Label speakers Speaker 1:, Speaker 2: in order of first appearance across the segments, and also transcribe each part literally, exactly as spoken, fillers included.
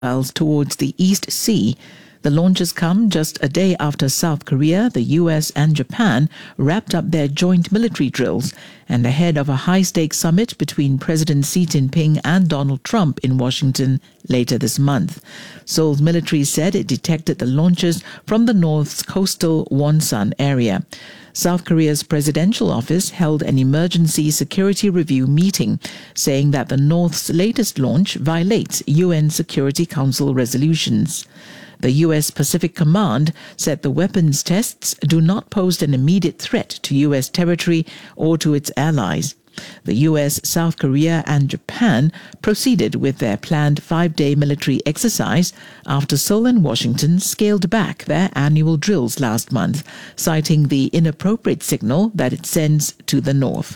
Speaker 1: missiles towards the East Sea. The launches come just a day after South Korea, the U S and Japan wrapped up their joint military drills and ahead of a high-stakes summit between President Xi Jinping and Donald Trump in Washington later this month. Seoul's military said it detected the launches from the North's coastal Wonsan area. South Korea's presidential office held an emergency security review meeting, saying that the North's latest launch violates U N Security Council resolutions. The U S Pacific Command said the weapons tests do not pose an immediate threat to U S territory or to its allies. The U S, South Korea and Japan proceeded with their planned five-day military exercise after Seoul and Washington scaled back their annual drills last month, citing the inappropriate signal that it sends to the north.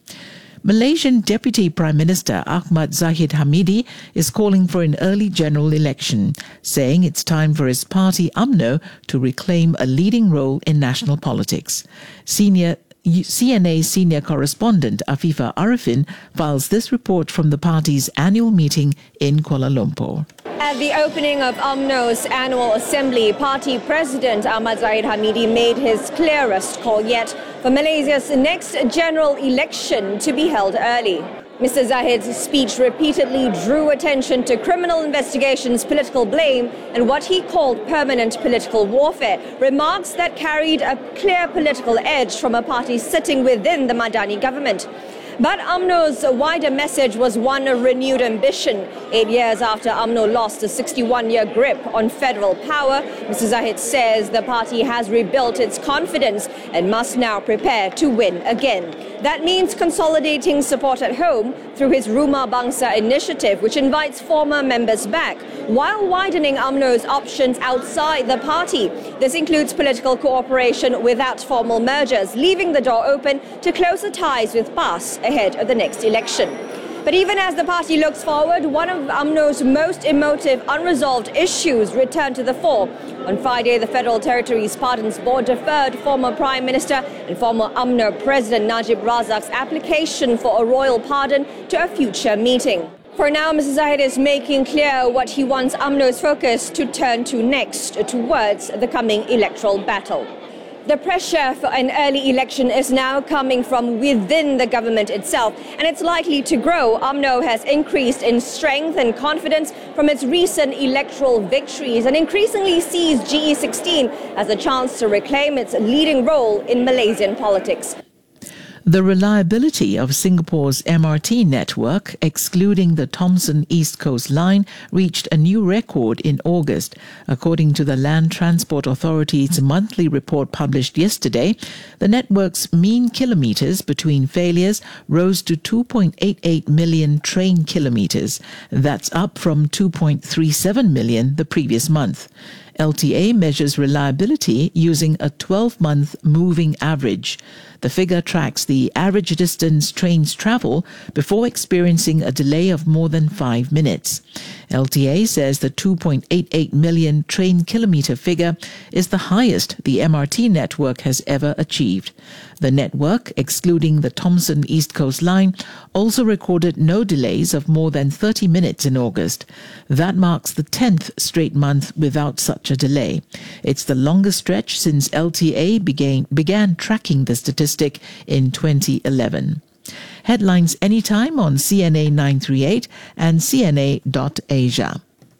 Speaker 1: Malaysian Deputy Prime Minister Ahmad Zahid Hamidi is calling for an early general election, saying it's time for his party U M N O to reclaim a leading role in national politics. Senior C N A senior correspondent Afifa Arifin files this report from the party's annual meeting in Kuala Lumpur.
Speaker 2: At the opening of U M N O's annual assembly, party president Ahmad Zahid Hamidi made his clearest call yet for Malaysia's next general election to be held early. Mister Zahid's speech repeatedly drew attention to criminal investigations, political blame, and what he called permanent political warfare, remarks that carried a clear political edge from a party sitting within the Madani government. But U M N O's wider message was one of renewed ambition. Eight years after U M N O lost a sixty-one-year grip on federal power, Mister Zahid says the party has rebuilt its confidence and must now prepare to win again. That means consolidating support at home through his Rumah Bangsa initiative, which invites former members back, while widening U M N O's options outside the party. This includes political cooperation without formal mergers, leaving the door open to closer ties with P A S ahead of the next election. But even as the party looks forward, one of U M N O's most emotive unresolved issues returned to the fore. On Friday, the Federal Territories Pardons Board deferred former Prime Minister and former U M N O President Najib Razak's application for a royal pardon to a future meeting. For now, Mister Zahid is making clear what he wants U M N O's focus to turn to next, towards the coming electoral battle. The pressure for an early election is now coming from within the government itself, and it's likely to grow. U M N O has increased in strength and confidence from its recent electoral victories and increasingly sees G E sixteen as a chance to reclaim its leading role in Malaysian politics.
Speaker 1: The reliability of Singapore's M R T network, excluding the Thomson East Coast Line, reached a new record in August. According to the Land Transport Authority's monthly report published yesterday, the network's mean kilometres between failures rose to two point eight eight million train kilometres. That's up from two point three seven million the previous month. L T A measures reliability using a twelve-month moving average. The figure tracks the average distance trains travel before experiencing a delay of more than five minutes. L T A says the two point eight eight million train kilometre figure is the highest the M R T network has ever achieved. The network, excluding the Thomson East Coast Line, also recorded no delays of more than thirty minutes in August. That marks the tenth straight month without such a delay. It's the longest stretch since L T A began, began tracking the statistic in twenty eleven. Headlines anytime on C N A nine thirty-eight and C N A dot asia.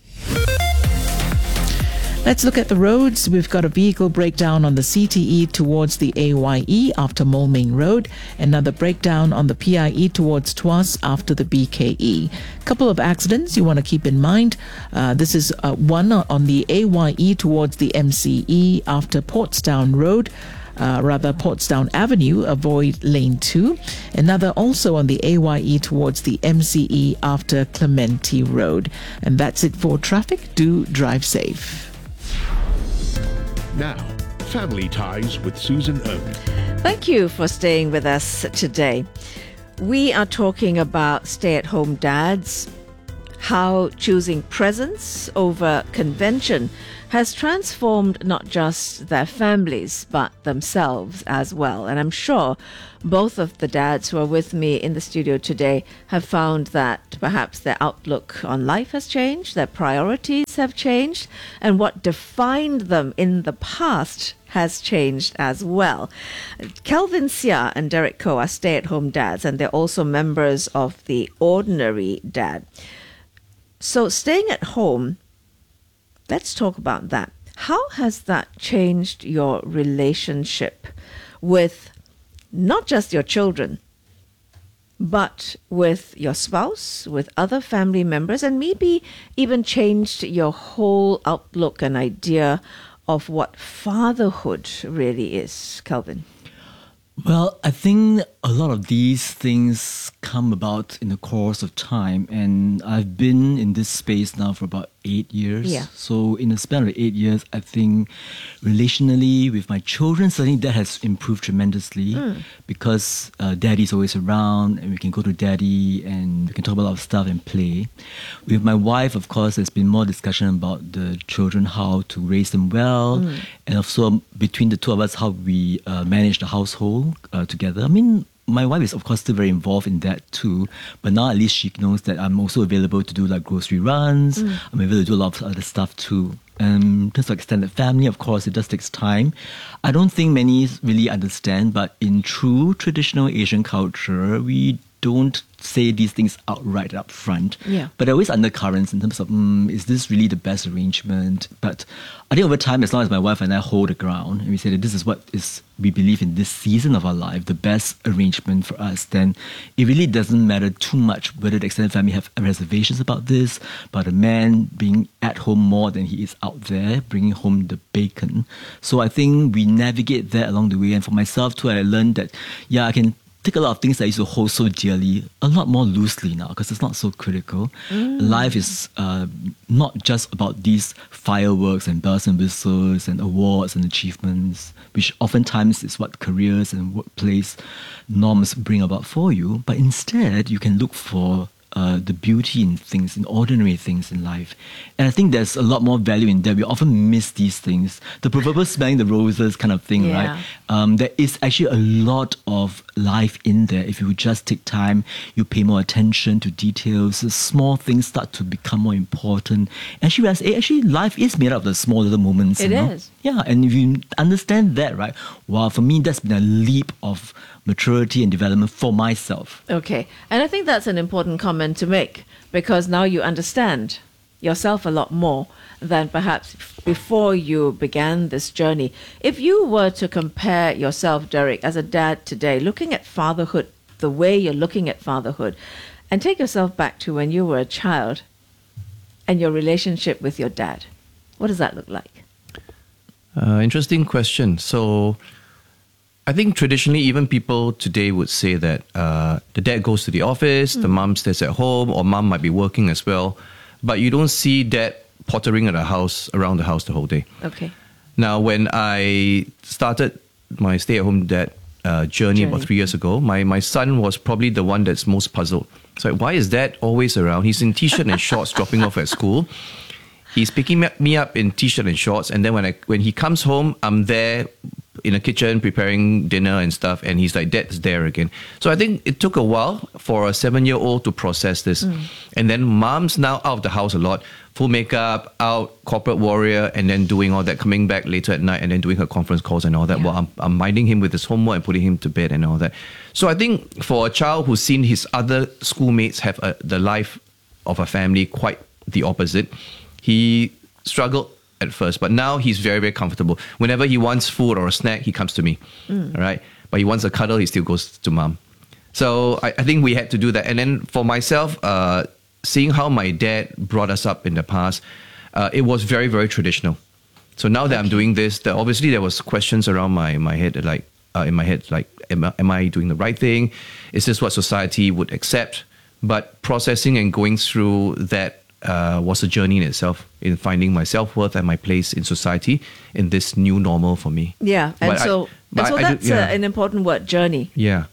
Speaker 1: Let's look at the roads. We've got a vehicle breakdown on the C T E towards the A Y E after Moulmein Road. Another breakdown on the P I E towards Tuas after the B K E. Couple of accidents you want to keep in mind. Uh, this is uh, one on the A Y E towards the M C E after Portsdown Road. Uh, rather Portsdown Avenue, avoid lane two. Another also on the A Y E towards the M C E after Clementi Road. And that's it for traffic. Do drive safe.
Speaker 3: Now, Family Ties with Susan Erwin.
Speaker 4: Thank you for staying with us today. We are talking about stay-at-home dads, how choosing presence over convention has transformed not just their families, but themselves as well. And I'm sure both of the dads who are with me in the studio today have found that perhaps their outlook on life has changed, their priorities have changed, and what defined them in the past has changed as well. Kelvin Seah and Derek Koh are stay-at-home dads, and they're also members of the Ordinary Dad. So staying at home, let's talk about that. How has that changed your relationship with not just your children, but with your spouse, with other family members, and maybe even changed your whole outlook and idea of what fatherhood really is, Kelvin?
Speaker 5: Well, I think a lot of these things come about in the course of time, and I've been in this space now for about eight years.
Speaker 4: Yeah.
Speaker 5: So in the span of eight years, I think relationally with my children, certainly that has improved tremendously mm. because uh, daddy's always around and we can go to daddy and we can talk about a lot of stuff and play. With my wife, of course, there's been more discussion about the children, how to raise them well, mm. and also between the two of us, how we uh, manage the household uh, together. I mean, my wife is, of course, still very involved in that too. But now at least she knows that I'm also available to do like grocery runs. Mm. I'm able to do a lot of other stuff too. Um, in terms of extended family, of course, it just takes time. I don't think many really understand, but in true traditional Asian culture, we don't say these things outright up front.
Speaker 4: Yeah.
Speaker 5: But there are always undercurrents in terms of, mm, is this really the best arrangement? But I think over time, as long as my wife and I hold the ground, and we say that this is what is we believe in this season of our life, the best arrangement for us, then it really doesn't matter too much whether the extended family have reservations about this, about a man being at home more than he is out there, bringing home the bacon. So I think we navigate that along the way. And for myself too, I learned that, yeah, I can take a lot of things that I used to hold so dearly a lot more loosely now because it's not so critical. Mm. Life is uh, not just about these fireworks and bells and whistles and awards and achievements, which oftentimes is what careers and workplace norms bring about for you. But instead, you can look for Uh, the beauty in things, in ordinary things in life. And I think there's a lot more value in that. We often miss these things. The proverbial smelling the roses kind of thing,
Speaker 4: Yeah.
Speaker 5: right? Um, there is actually a lot of life in there. If you would just take time, you pay more attention to details, the small things start to become more important. And she realized, hey, actually, life is made up of the small little moments.
Speaker 4: It
Speaker 5: you know?
Speaker 4: is.
Speaker 5: Yeah, and if you understand that, right, wow, for me, that's been a leap of maturity and development for myself.
Speaker 4: Okay. And I think that's an important comment to make because now you understand yourself a lot more than perhaps before you began this journey. If you were to compare yourself, Derek, as a dad today, looking at fatherhood, the way you're looking at fatherhood, and take yourself back to when you were a child and your relationship with your dad, what does that look like?
Speaker 6: Uh, interesting question. So I think traditionally, even people today would say that uh, the dad goes to the office, mm. the mom stays at home, or mom might be working as well. But you don't see dad pottering at the house, around the house the whole day.
Speaker 4: Okay.
Speaker 6: Now, when I started my stay-at-home dad uh, journey, journey about three years ago, my, my son was probably the one that's most puzzled. So why is dad always around? He's in t-shirt and shorts dropping off at school. He's picking me up in t-shirt and shorts. And then when I when he comes home, I'm there in the kitchen preparing dinner and stuff, and he's like, Dad's there again. So I think it took a while for a seven-year-old to process this. Mm. And then mom's now out of the house a lot, full makeup, out, corporate warrior, and then doing all that, coming back later at night and then doing her conference calls and all that. Yeah. While I'm, I'm minding him with his homework and putting him to bed and all that. So I think for a child who's seen his other schoolmates have a, the life of a family quite the opposite, he struggled at first, but now he's very, very comfortable. Whenever he wants food or a snack, he comes to me, mm. all right? But he wants a cuddle, he still goes to mom. So I, I think we had to do that. And then for myself, uh, seeing how my dad brought us up in the past, uh, it was very, very traditional. So now that okay. I'm doing this, the, obviously there was questions around my, my head, like uh, in my head, like, am I, am I doing the right thing? Is this what society would accept? But processing and going through that Uh, was a journey in itself in finding my self-worth and my place in society in this new normal for me.
Speaker 4: Yeah, and
Speaker 6: but
Speaker 4: so,
Speaker 6: I,
Speaker 4: and so
Speaker 6: I,
Speaker 4: that's
Speaker 6: I do, yeah.
Speaker 4: a, an important word, journey.
Speaker 6: Yeah.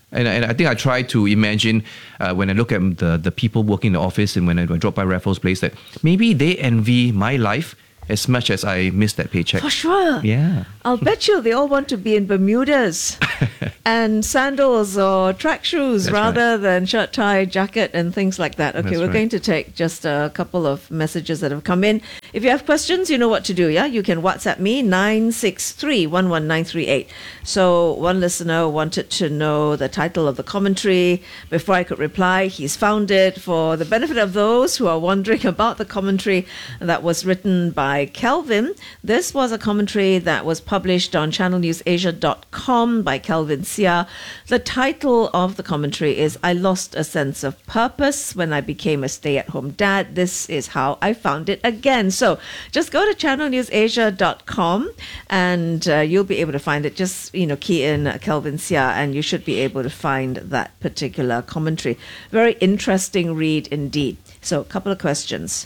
Speaker 6: And, and I think I try to imagine uh, when I look at the, the people working in the office and when I, when I drop by Raffles Place that maybe they envy my life as much as I miss that paycheck.
Speaker 4: For sure.
Speaker 6: Yeah.
Speaker 4: I'll bet you they all want to be in Bermudas and sandals or track shoes
Speaker 6: That's
Speaker 4: rather than shirt, tie, jacket and things like that. Okay,
Speaker 6: That's
Speaker 4: we're
Speaker 6: right.
Speaker 4: going to take just a couple of messages that have come in. If you have questions, you know what to do, yeah? You can WhatsApp me, nine six three, one one nine three eight. So one listener wanted to know the title of the commentary. Before I could reply, he's found it. For the benefit of those who are wondering about the commentary that was written by Kelvin, this was a commentary that was published on channel news asia dot com by Kelvin Sia. The title of the commentary is I Lost a Sense of Purpose When I Became a Stay-at-Home Dad. This is how I found it again. So just go to channel news asia dot com and uh, you'll be able to find it. Just, you know, key in uh, Kelvin Sia and you should be able to find that particular commentary. Very interesting read indeed. So a couple of questions.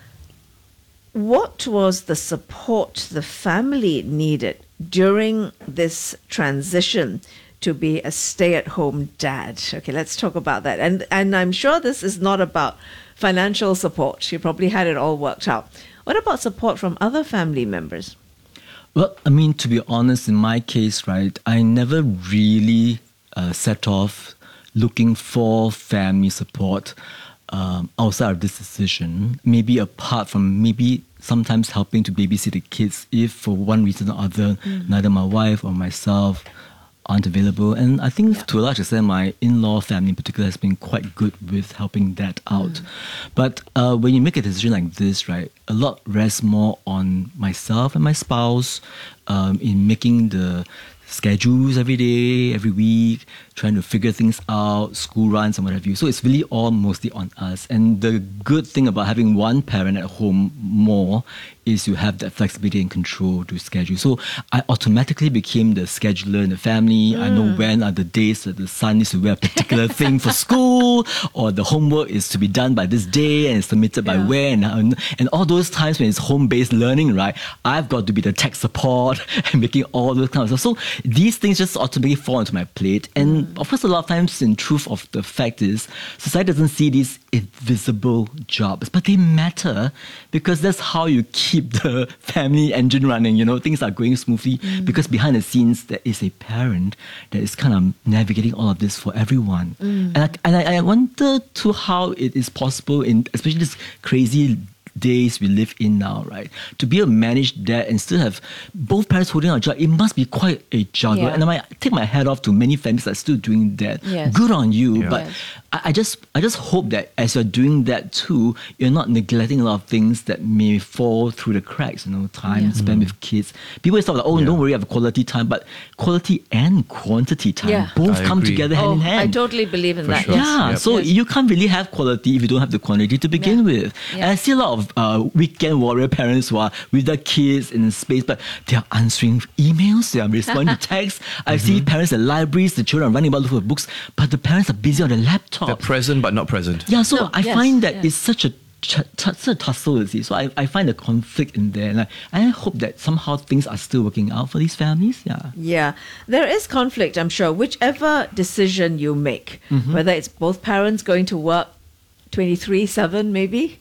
Speaker 4: What was the support the family needed during this transition to be a stay-at-home dad? Okay, let's talk about that. And and I'm sure this is not about financial support. You probably had it all worked out. What about support from other family members?
Speaker 5: Well, I mean, to be honest, in my case, right, I never really uh, set off looking for family support um, outside of this decision. Maybe apart from maybe sometimes helping to babysit the kids if for one reason or other, mm. neither my wife or myself aren't available. And I think yeah. to a large extent, my in-law family in particular has been quite good with helping that out. Mm. But uh, when you make a decision like this, right, a lot rests more on myself and my spouse um, in making the schedules every day, every week, trying to figure things out, school runs and what have you. So it's really all mostly on us. And the good thing about having one parent at home more is you have that flexibility and control to schedule. So I automatically became the scheduler in the family. Mm. I know when are the days that the son needs to wear a particular thing for school, or the homework is to be done by this day and submitted by
Speaker 4: yeah.
Speaker 5: when. And, and all those times when it's home-based learning, right, I've got to be the tech support and making all those kinds of stuff. So these things just automatically fall onto my plate. And mm. of course, a lot of times, in truth of the fact is, society doesn't see these invisible jobs, but they matter because that's how you keep the family engine running. You know, things are going smoothly mm. because behind the scenes, there is a parent that is kind of navigating all of this for everyone. Mm. And, I, and I, I wonder to how it is possible in, especially this crazy days we live in now, right? To be able to manage that and still have both parents holding our job, it must be quite a juggle.
Speaker 4: Yeah.
Speaker 5: And I take my hat off to many families that are still doing that.
Speaker 4: Yes.
Speaker 5: Good on you.
Speaker 6: Yeah.
Speaker 5: But
Speaker 4: Yes.
Speaker 5: I, I just I just hope that as you're doing that too, you're not neglecting a lot of things that may fall through the cracks, you know, time
Speaker 4: Yeah.
Speaker 5: spent with kids. People always talk like, oh,
Speaker 6: Yeah.
Speaker 5: don't worry, I have quality time, but quality and quantity time
Speaker 4: Yeah.
Speaker 5: both
Speaker 6: I
Speaker 5: come
Speaker 6: agree.
Speaker 5: together hand
Speaker 4: Oh,
Speaker 5: in hand.
Speaker 4: I totally believe in
Speaker 6: For
Speaker 4: that.
Speaker 6: sure.
Speaker 4: Yes.
Speaker 5: Yeah,
Speaker 6: Yep.
Speaker 5: so
Speaker 4: Yes.
Speaker 5: you can't really have quality if you don't have the quantity to begin
Speaker 4: Yeah.
Speaker 5: with.
Speaker 4: Yeah.
Speaker 5: And I see a lot of uh, weekend warrior parents who are with their kids in space, but they are answering emails, they are responding to texts. I see parents at libraries, the children are running about looking for books, but the parents are busy on their laptop.
Speaker 6: They're present but not present.
Speaker 5: Yeah, so
Speaker 4: No,
Speaker 5: I
Speaker 4: yes,
Speaker 5: find that
Speaker 4: yes.
Speaker 5: it's such a ch- t- such a tussle, you see. So I, I find a conflict in there, and I, I hope that somehow things are still working out for these families. Yeah.
Speaker 4: Yeah, there is conflict, I'm sure. Whichever decision you make,
Speaker 5: Mm-hmm.
Speaker 4: whether it's both parents going to work twenty-three seven maybe,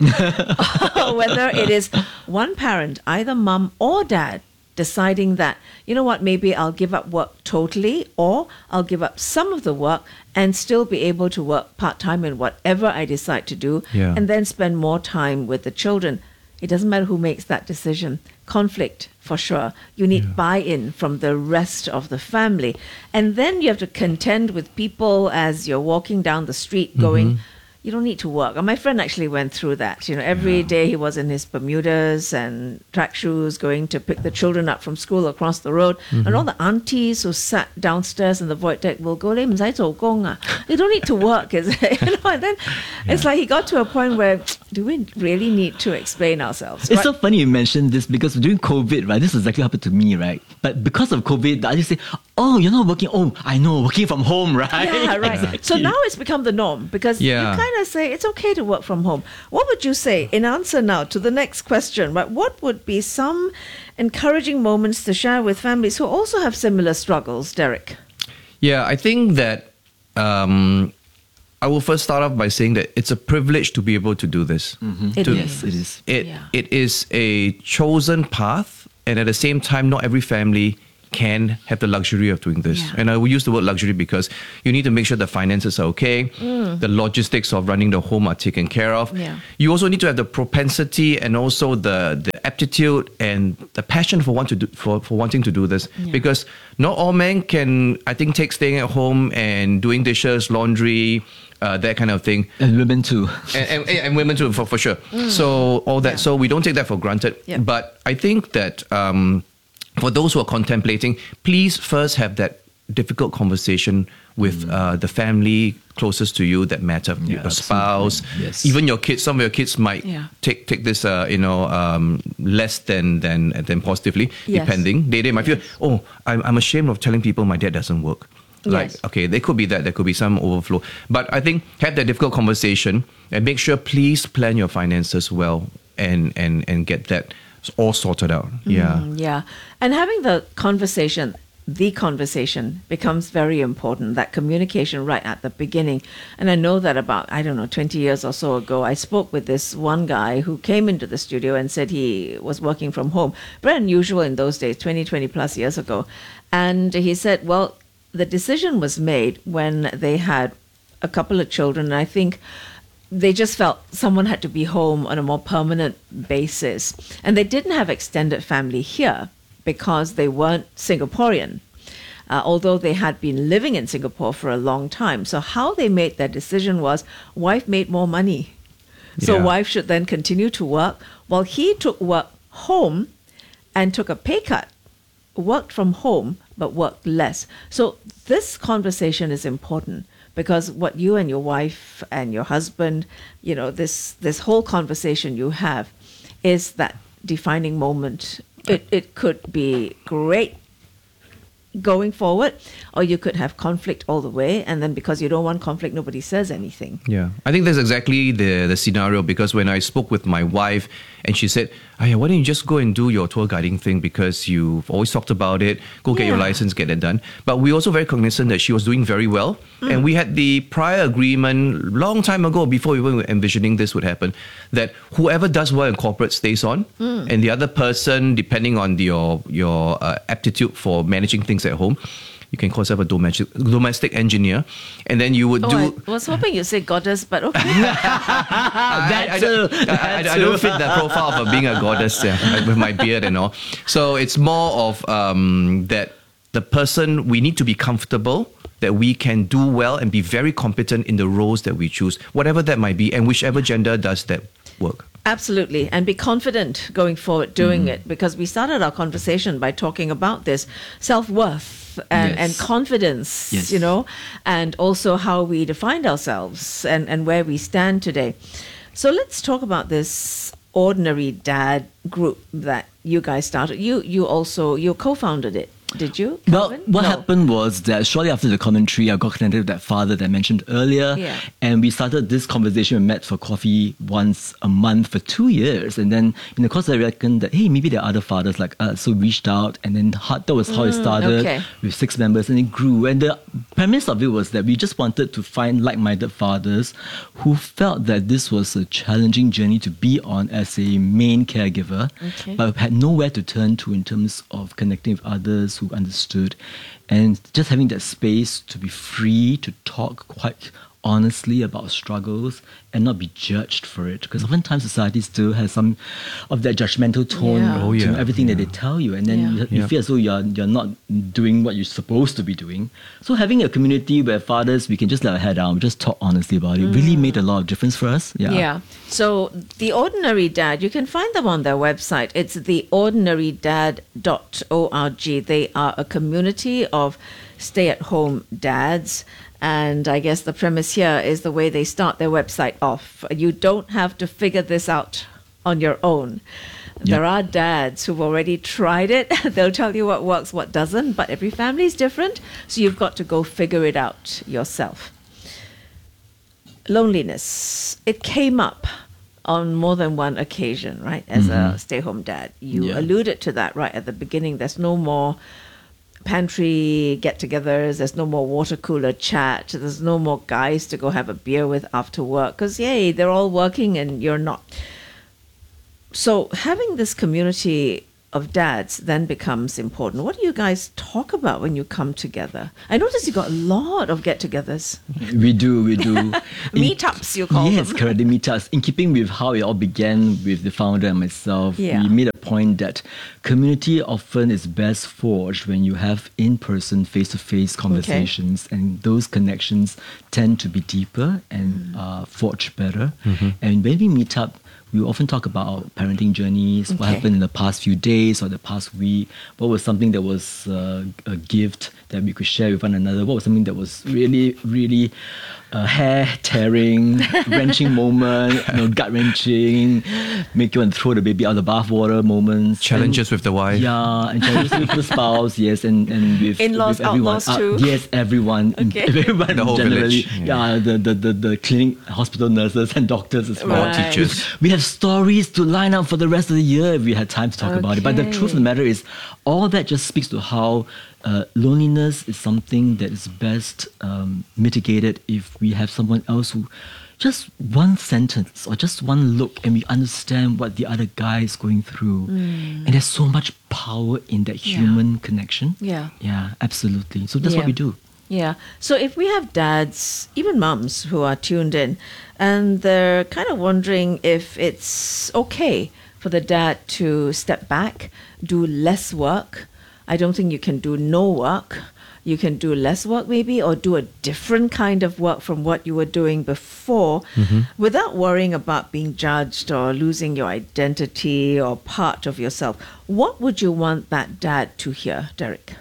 Speaker 4: or whether it is one parent, either mum or dad, deciding that, you know what, maybe I'll give up work totally, or I'll give up some of the work and still be able to work part-time in whatever I decide to do,
Speaker 6: Yeah.
Speaker 4: and then spend more time with the children. It doesn't matter who makes that decision. Conflict, for sure. You need buy-in from the rest of the family. And then you have to contend with people as you're walking down the street going, you don't need to work. And my friend actually went through that. You know, every day he was in his Bermudas and track shoes going to pick the children up from school across the road. And all the aunties who sat downstairs in the void deck will go, "你唔使做工啊. You don't need to work, is it?" You know, and then it's like he got to a point where, do we really need to explain ourselves?
Speaker 5: It's
Speaker 4: Right?
Speaker 5: so funny you mentioned this because during COVID, right, this is exactly what happened to me, right? But because of COVID, I just say, oh, you're not working. Oh, I know, working from home, right?
Speaker 4: Yeah, right.
Speaker 5: Exactly.
Speaker 4: So now it's become the norm because
Speaker 6: Yeah.
Speaker 4: you kind of say it's okay to work from home. What would you say in answer now to the next question? Right? What would be some encouraging moments to share with families who also have similar struggles, Derek?
Speaker 6: Yeah, I think that um, I will first start off by saying that it's a privilege to be able to do this.
Speaker 4: It
Speaker 6: To-
Speaker 4: is.
Speaker 5: Yes, it is.
Speaker 6: It
Speaker 4: Yeah.
Speaker 6: it is a chosen path, and at the same time, not every family can have the luxury of doing this.
Speaker 4: Yeah.
Speaker 6: And I will use the word luxury because you need to make sure the finances are okay, the logistics of running the home are taken care of.
Speaker 4: Yeah.
Speaker 6: You also need to have the propensity and also the the aptitude and the passion for want to do, for, for wanting to do this.
Speaker 4: Yeah.
Speaker 6: Because not all men can, I think, take staying at home and doing dishes, laundry, uh, that kind of thing.
Speaker 5: And women too.
Speaker 6: and, and, and women too, for, for sure. So all that.
Speaker 4: Yeah.
Speaker 6: So we don't take that for granted.
Speaker 4: Yeah.
Speaker 6: But I think that um, for those who are contemplating, please first have that difficult conversation with uh, the family closest to you that matter.
Speaker 5: Yeah,
Speaker 6: your spouse,
Speaker 5: absolutely. Yes.
Speaker 6: even your kids. Some of your kids might
Speaker 4: Yeah.
Speaker 6: take take this, uh, you know, um, less than than than positively,
Speaker 4: Yes.
Speaker 6: depending. They they might feel, oh, I'm I'm ashamed of telling people my dad doesn't work. Like,
Speaker 4: Yes.
Speaker 6: okay, there could be that, there could be some overflow. But I think have that difficult conversation and make sure, please plan your finances well and and and get that all sorted out. Yeah.
Speaker 4: Mm, yeah. And having the conversation, the conversation becomes very important, that communication right at the beginning. And I know that about, I don't know, twenty years or so ago, I spoke with this one guy who came into the studio and said he was working from home. Very unusual in those days, twenty, twenty plus years ago. And he said, well, the decision was made when they had a couple of children. And I think they just felt someone had to be home on a more permanent basis. And they didn't have extended family here because they weren't Singaporean, uh, although they had been living in Singapore for a long time. So how they made that decision was wife made more money. So
Speaker 6: Yeah.
Speaker 4: wife should then continue to work while he took work home and took a pay cut, worked from home, but worked less. So this conversation is important because what you and your wife and your husband, you know, this this whole conversation you have is that defining moment. It it could be great going forward, or you could have conflict all the way, and then because you don't want conflict, nobody says anything.
Speaker 6: Yeah, I think that's exactly the the scenario, because when I spoke with my wife and she said, "Aya, why don't you just go and do your tour guiding thing, because you've always talked about it, go get your
Speaker 4: Yeah.
Speaker 6: license, get it done." But we also very cognizant that she was doing very well, and we had the prior agreement long time ago, before we were envisioning this would happen, that whoever does well in corporate stays on, and the other person, depending on your your uh, aptitude for managing things at home, you can call yourself a domestic domestic engineer, and then you would
Speaker 4: Oh,
Speaker 6: do.
Speaker 4: I was hoping you'd say goddess, but okay.
Speaker 6: I, I, I, don't, I, I- I don't fit that profile of being a goddess, yeah, with my beard and all. So it's more of um, that the person, we need to be comfortable that we can do well and be very competent in the roles that we choose, whatever that might be, and whichever gender does that work.
Speaker 4: Absolutely. And be confident going forward doing it, because we started our conversation by talking about this self-worth and,
Speaker 5: Yes.
Speaker 4: and confidence,
Speaker 5: Yes.
Speaker 4: you know, and also how we defined ourselves and, and where we stand today. So let's talk about this ordinary dad group that you guys started. You you also, you co-founded it, did you,
Speaker 5: Well,
Speaker 4: Calvin?
Speaker 5: what
Speaker 4: No.
Speaker 5: happened was that shortly after the commentary, I got connected with that father that I mentioned earlier.
Speaker 4: Yeah.
Speaker 5: And we started this conversation. We met for coffee once a month for two years. And then in the course, I reckoned that, hey, maybe there are other fathers like us. So we reached out, and then how- that was how it started
Speaker 4: okay.
Speaker 5: with six members, and it grew. And the premise of it was that we just wanted to find like-minded fathers who felt that this was a challenging journey to be on as a main caregiver,
Speaker 4: Okay.
Speaker 5: but had nowhere to turn to in terms of connecting with others who understood, and just having that space to be free to talk quite honestly about struggles and not be judged for it, because oftentimes society still has some of that judgmental tone
Speaker 4: Yeah.
Speaker 6: Oh,
Speaker 5: to
Speaker 6: yeah.
Speaker 5: everything that they tell you, and then
Speaker 4: Yeah.
Speaker 5: you, you
Speaker 6: Yeah.
Speaker 5: feel as though you're you're not doing what you're supposed to be doing. So having a community where fathers, we can just let our head down, just talk honestly about it, really made a lot of difference for us. Yeah.
Speaker 4: Yeah. So The Ordinary Dad, you can find them on their website. It's the ordinary dad dot org. They are a community of stay-at-home dads. And I guess the premise here is the way they start their website off. You don't have to figure this out on your own. There are dads who've already tried it. They'll tell you what works, what doesn't, but every family is different. So you've got to go figure it out yourself. Loneliness. It came up on more than one occasion, right? As a stay-home dad. You
Speaker 5: Yeah.
Speaker 4: alluded to that right at the beginning. There's no more pantry get-togethers. There's no more water cooler chat. There's no more guys to go have a beer with after work because, yay, they're all working and you're not. So having this community of dads then becomes important. What do you guys talk about when you come together? I noticed you got a lot of get-togethers.
Speaker 5: We do, we do.
Speaker 4: Meetups, you call
Speaker 5: yes,
Speaker 4: them.
Speaker 5: Yes, correct, the meetups. In keeping with how it all began with the founder and myself,
Speaker 4: Yeah.
Speaker 5: we made a point that community often is best forged when you have in-person, face-to-face conversations, and those connections tend to be deeper and uh, forged better.
Speaker 6: Mm-hmm.
Speaker 5: And when we meet up, we often talk about our parenting journeys, what
Speaker 4: Okay.
Speaker 5: happened in the past few days or the past week, what was something that was uh, a gift that we could share with one another, what was something that was really, really uh, hair-tearing, wrenching moment, you know, gut-wrenching, make you want to throw the baby out of the bathwater moments.
Speaker 6: Challenges
Speaker 5: And-
Speaker 6: with the wife.
Speaker 5: Yeah, and challenges with the spouse, yes, and, and with,
Speaker 4: In-laws,
Speaker 5: with everyone.
Speaker 4: outlaws too?
Speaker 5: yes, everyone.
Speaker 4: Okay.
Speaker 5: Everyone
Speaker 6: The whole
Speaker 5: generally.
Speaker 6: village.
Speaker 5: Yeah, the, the, the, the clinic, hospital nurses and doctors as well.
Speaker 6: All
Speaker 4: Right.
Speaker 6: teachers.
Speaker 5: We have stories to line up for the rest of the year if we had time to talk about it. But the truth of the matter is, all that just speaks to how uh, loneliness is something that is best um, mitigated if we have someone else who just one sentence or just one look and we understand what the other guy is going through. And there's so much power in that human connection.
Speaker 4: Yeah.
Speaker 5: Yeah, absolutely. So that's
Speaker 4: Yeah.
Speaker 5: what we do.
Speaker 4: Yeah. So if we have dads, even mums who are tuned in, and they're kind of wondering if it's okay for the dad to step back, do less work. I don't think you can do no work. You can do less work maybe, or do a different kind of work from what you were doing before without worrying about being judged or losing your identity or part of yourself. What would you want that dad to hear, Derek?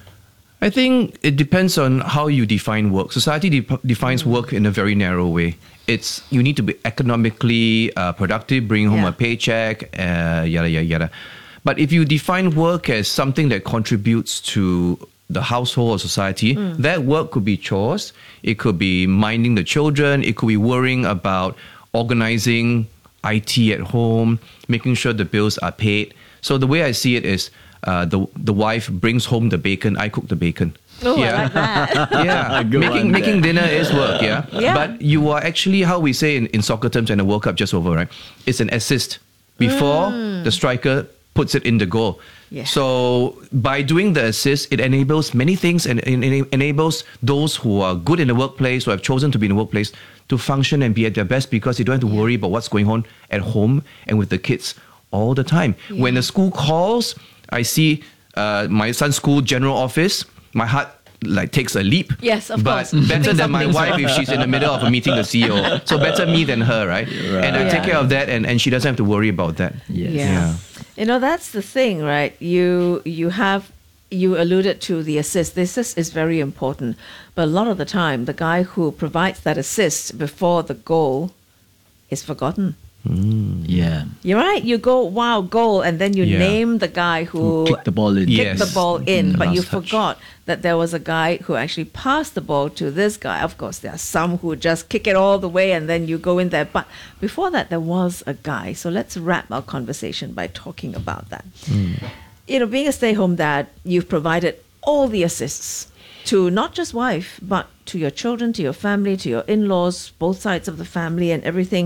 Speaker 6: I think it depends on how you define work. Society de- defines work in a very narrow way. It's you need to be economically uh, productive, bring home
Speaker 4: Yeah.
Speaker 6: a paycheck, uh, yada yada yada. But if you define work as something that contributes to the household or society, that work could be chores, it could be minding the children, it could be worrying about organizing I T at home, making sure the bills are paid. So the way I see it is, uh, the the wife brings home the bacon, I cook the bacon.
Speaker 4: Oh, I like that.
Speaker 6: Yeah,
Speaker 5: Good
Speaker 6: making
Speaker 5: one
Speaker 6: making
Speaker 5: there.
Speaker 6: dinner is work. Yeah,
Speaker 4: Yeah.
Speaker 6: But you are actually, how we say in, in soccer terms, and the World Cup just over, right? It's an assist before the striker puts it in the goal.
Speaker 4: Yeah.
Speaker 6: So by doing the assist, it enables many things, and it ena- enables those who are good in the workplace, who have chosen to be in the workplace, to function and be at their best because you don't have to worry about what's going on at home and with the kids all the time. When the school calls, I see uh, my son's school general office, my heart like takes a leap.
Speaker 4: Yes, of
Speaker 6: but
Speaker 4: course.
Speaker 6: better than my
Speaker 4: Something's
Speaker 6: wife
Speaker 4: wrong.
Speaker 6: if she's in the middle of a meeting the C E O. So better me than her, right? And I take
Speaker 4: Yeah.
Speaker 6: care of that, and, and she doesn't have to worry about that.
Speaker 5: Yes.
Speaker 6: Yeah.
Speaker 4: You know, that's the thing, right? You you have you alluded to the assist. The assist is very important. But a lot of the time the guy who provides that assist before the goal is forgotten.
Speaker 5: Yeah.
Speaker 4: You're right. You go, wow, goal, and then you
Speaker 6: Yeah.
Speaker 4: name the guy who
Speaker 5: Kick the ball in.
Speaker 6: Yeah.
Speaker 4: kicked the
Speaker 6: Yes.
Speaker 4: ball in,
Speaker 6: Mm,
Speaker 4: but you
Speaker 6: last touch.
Speaker 4: forgot that there was a guy who actually passed the ball to this guy. Of course, there are some who just kick it all the way and then you go in there. But before that, there was a guy. So let's wrap our conversation by talking about that. You know, being a stay-home dad, you've provided all the assists to not just wife, but to your children, to your family, to your in-laws, both sides of the family and everything.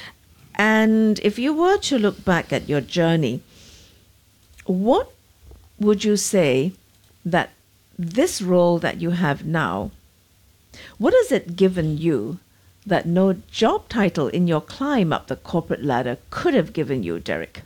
Speaker 4: And if you were to look back at your journey, what would you say that this role that you have now, what has it given you that no job title in your climb up the corporate ladder could have given you, Derek?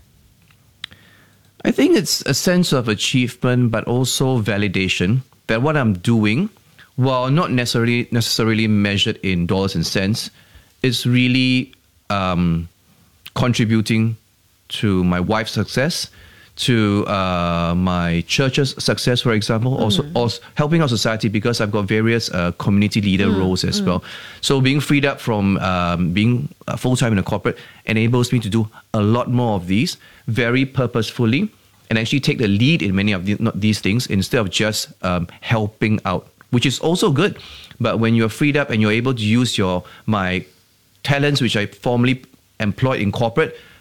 Speaker 6: I think it's a sense of achievement, but also validation that what I'm doing, while not necessarily necessarily measured in dollars and cents, is really um, contributing to my wife's success, to uh, my church's success, for example, also, also helping our society because I've got various uh, community leader roles as well. So being freed up from um, being uh, full-time in a corporate enables me to do a lot more of these very purposefully and actually take the lead in many of the, not these things instead of just um, helping out, which is also good. But when you're freed up and you're able to use your my talents, which I formerly employed in corporate,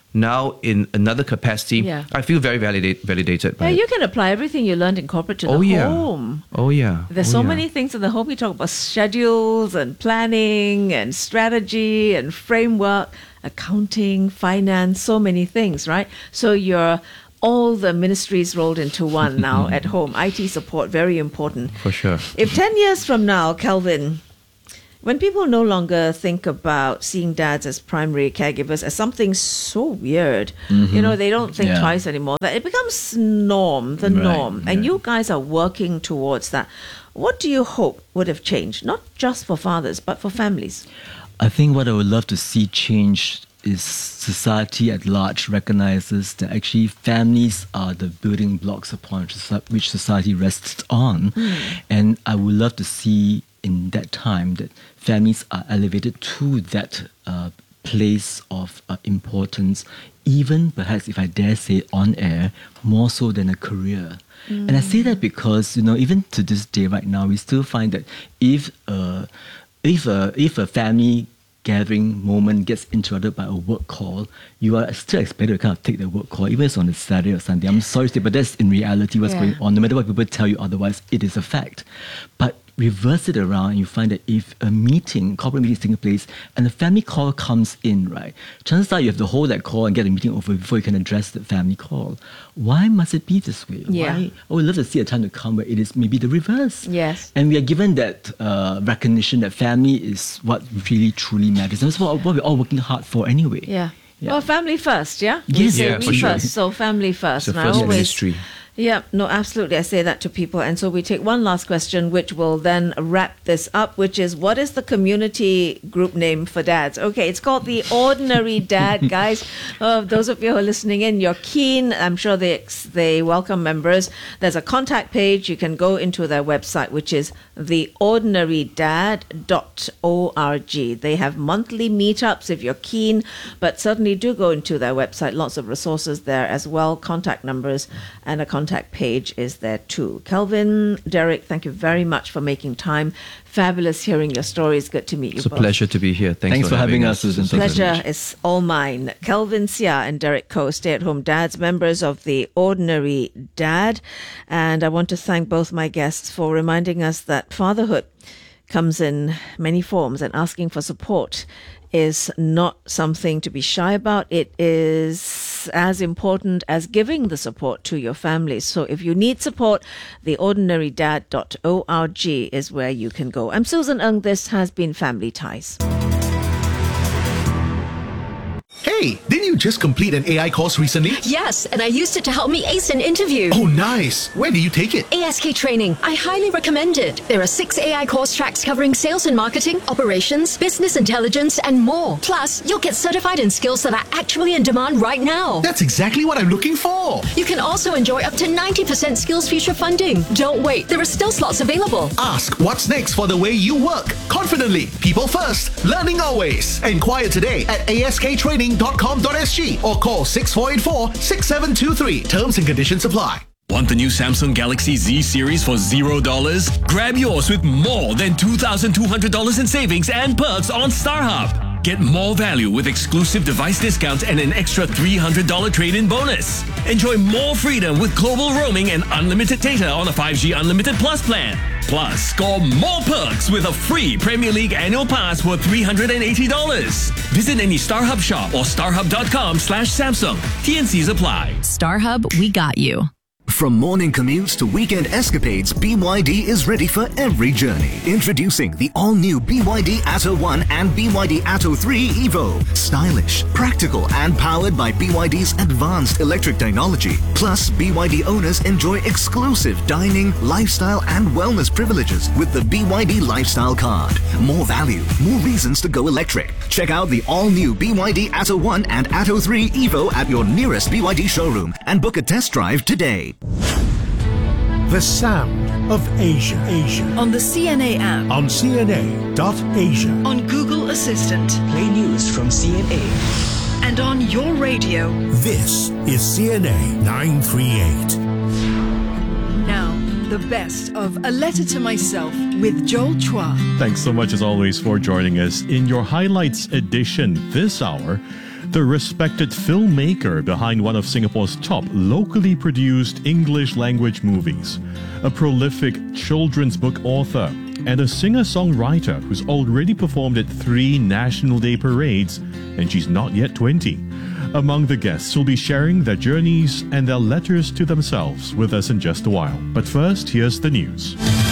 Speaker 6: now in another capacity,
Speaker 4: Yeah.
Speaker 6: I feel very validate, validated by
Speaker 4: Yeah,
Speaker 6: it.
Speaker 4: you can apply everything you learned in corporate to
Speaker 6: Oh,
Speaker 4: the
Speaker 6: yeah.
Speaker 4: home.
Speaker 6: Oh, yeah.
Speaker 4: There's
Speaker 6: Oh,
Speaker 4: so
Speaker 6: yeah.
Speaker 4: many things in the home. We talk about schedules and planning and strategy and framework, accounting, finance, so many things, right? So you're all the ministries rolled into one now at home. I T support, very important.
Speaker 6: For sure.
Speaker 4: If ten years from now, Kelvin, when people no longer think about seeing dads as primary caregivers as something so weird, you know, they don't think
Speaker 5: Yeah.
Speaker 4: twice anymore, that it becomes norm, the
Speaker 5: Right,
Speaker 4: norm. And
Speaker 5: yeah.
Speaker 4: you guys are working towards that. What do you hope would have changed, not just for fathers, but for families?
Speaker 5: I think what I would love to see change is society at large recognizes that actually families are the building blocks upon which society rests on. And I would love to see in that time that families are elevated to that uh, place of uh, importance, even perhaps, if I dare say, on air, more so than a career. And I say that because, you know, even to this day right now, we still find that if uh, if a, if a family gathering moment gets interrupted by a work call, you are still expected to kind of take the work call, even if it's on a Saturday or Sunday. I'm sorry to say, but that's in reality what's
Speaker 4: Yeah.
Speaker 5: going on. No matter what people tell you otherwise, it is a fact. But reverse it around, and you find that if a meeting, corporate meeting is taking place, and a family call comes in, right, chances are you have to hold that call and get the meeting over before you can address the family call. Why must it be this way?
Speaker 4: Yeah.
Speaker 5: Why? I would love to see a time to come where it is maybe the reverse.
Speaker 4: Yes.
Speaker 5: And we are given that uh, recognition that family is what really truly matters. And that's what, what we're all working hard for anyway.
Speaker 4: Yeah.
Speaker 5: Yeah.
Speaker 4: Well, family first, yeah? We
Speaker 5: Yes.
Speaker 4: say
Speaker 6: Yeah,
Speaker 4: we
Speaker 6: for sure.
Speaker 4: first, so family first.
Speaker 6: It's the
Speaker 4: And I
Speaker 6: first
Speaker 4: always-
Speaker 6: ministry.
Speaker 4: Yeah, no, absolutely. I say that to people. And so we take one last question, which will then wrap this up, which is, what is the community group name for dads? Okay, it's called The Ordinary Dad, guys. Uh, those of you who are listening in, you're keen. I'm sure they, they welcome members. There's a contact page. You can go into their website, which is the ordinary dad dot org. They have monthly meetups if you're keen, but certainly do go into their website. Lots of resources there as well, contact numbers, and a contact page is there too. Kelvin, Derek, thank you very much for making time. Fabulous hearing your stories. Good to meet you
Speaker 6: It's a
Speaker 4: both.
Speaker 6: pleasure to be here. Thanks,
Speaker 5: Thanks for having us, Susan.
Speaker 6: It's a
Speaker 5: Thank you.
Speaker 4: Pleasure is all mine. Kelvin Sia and Derek Koh, stay-at-home dads, members of the Ordinary Dad. And I want to thank both my guests for reminding us that fatherhood comes in many forms, and asking for support is not something to be shy about. It is as important as giving the support to your family. So if you need support, the ordinary dad dot org is where you can go. I'm Susan Ng. This has been Family Ties.
Speaker 7: Hey, didn't you just complete an A I course recently?
Speaker 8: Yes, and I used it to help me ace an interview.
Speaker 7: Oh, nice. Where did you take it?
Speaker 8: A S K Training. I highly recommend it. There are six A I course tracks covering sales and marketing, operations, business intelligence, and more. Plus, you'll get certified in skills that are actually in demand right now.
Speaker 7: That's exactly what I'm looking for.
Speaker 8: You can also enjoy up to ninety percent Skills Future funding. Don't wait, there are still slots available.
Speaker 7: Ask what's next for the way you work. Confidently, people first, learning always. Enquire today at a s k training dot com dot s g or call six four eight four, six seven two three. Terms and conditions apply.
Speaker 9: Want the new Samsung Galaxy Z series for zero dollars? Grab yours with more than two thousand two hundred dollars in savings and perks on StarHub. Get more value with exclusive device discounts and an extra three hundred dollars trade-in bonus. Enjoy more freedom with global roaming and unlimited data on a five G Unlimited Plus plan. Plus, score more perks with a free Premier League annual pass worth three hundred eighty dollars. Visit any StarHub shop or starhub dot com slash Samsung. T and Cs apply.
Speaker 10: StarHub, we got you.
Speaker 11: From morning commutes to weekend escapades, B Y D is ready for every journey. Introducing the all-new B Y D Atto one and B Y D Atto three Evo. Stylish, practical, and powered by B Y D's advanced electric technology. Plus, B Y D owners enjoy exclusive dining, lifestyle, and wellness privileges with the B Y D Lifestyle Card. More value, more reasons to go electric. Check out the all-new B Y D Atto one and Atto three Evo at your nearest B Y D showroom and book a test drive today.
Speaker 3: The sound of Asia. Asia.
Speaker 10: On the C N A app.
Speaker 3: On C N A dot Asia.
Speaker 10: On Google Assistant.
Speaker 12: Play news from C N A.
Speaker 10: And on your radio.
Speaker 3: This is C N A nine thirty-eight.
Speaker 10: Now, the best of A Letter to Myself with Joel Chua.
Speaker 13: Thanks so much as always for joining us in your highlights edition this hour. the respected filmmaker behind one of Singapore's top locally produced English language movies, a prolific children's book author, and a singer-songwriter who's already performed at three National Day parades, and she's not yet twenty. Among the guests will be sharing their journeys and their letters to themselves with us in just a while. But first, here's the news.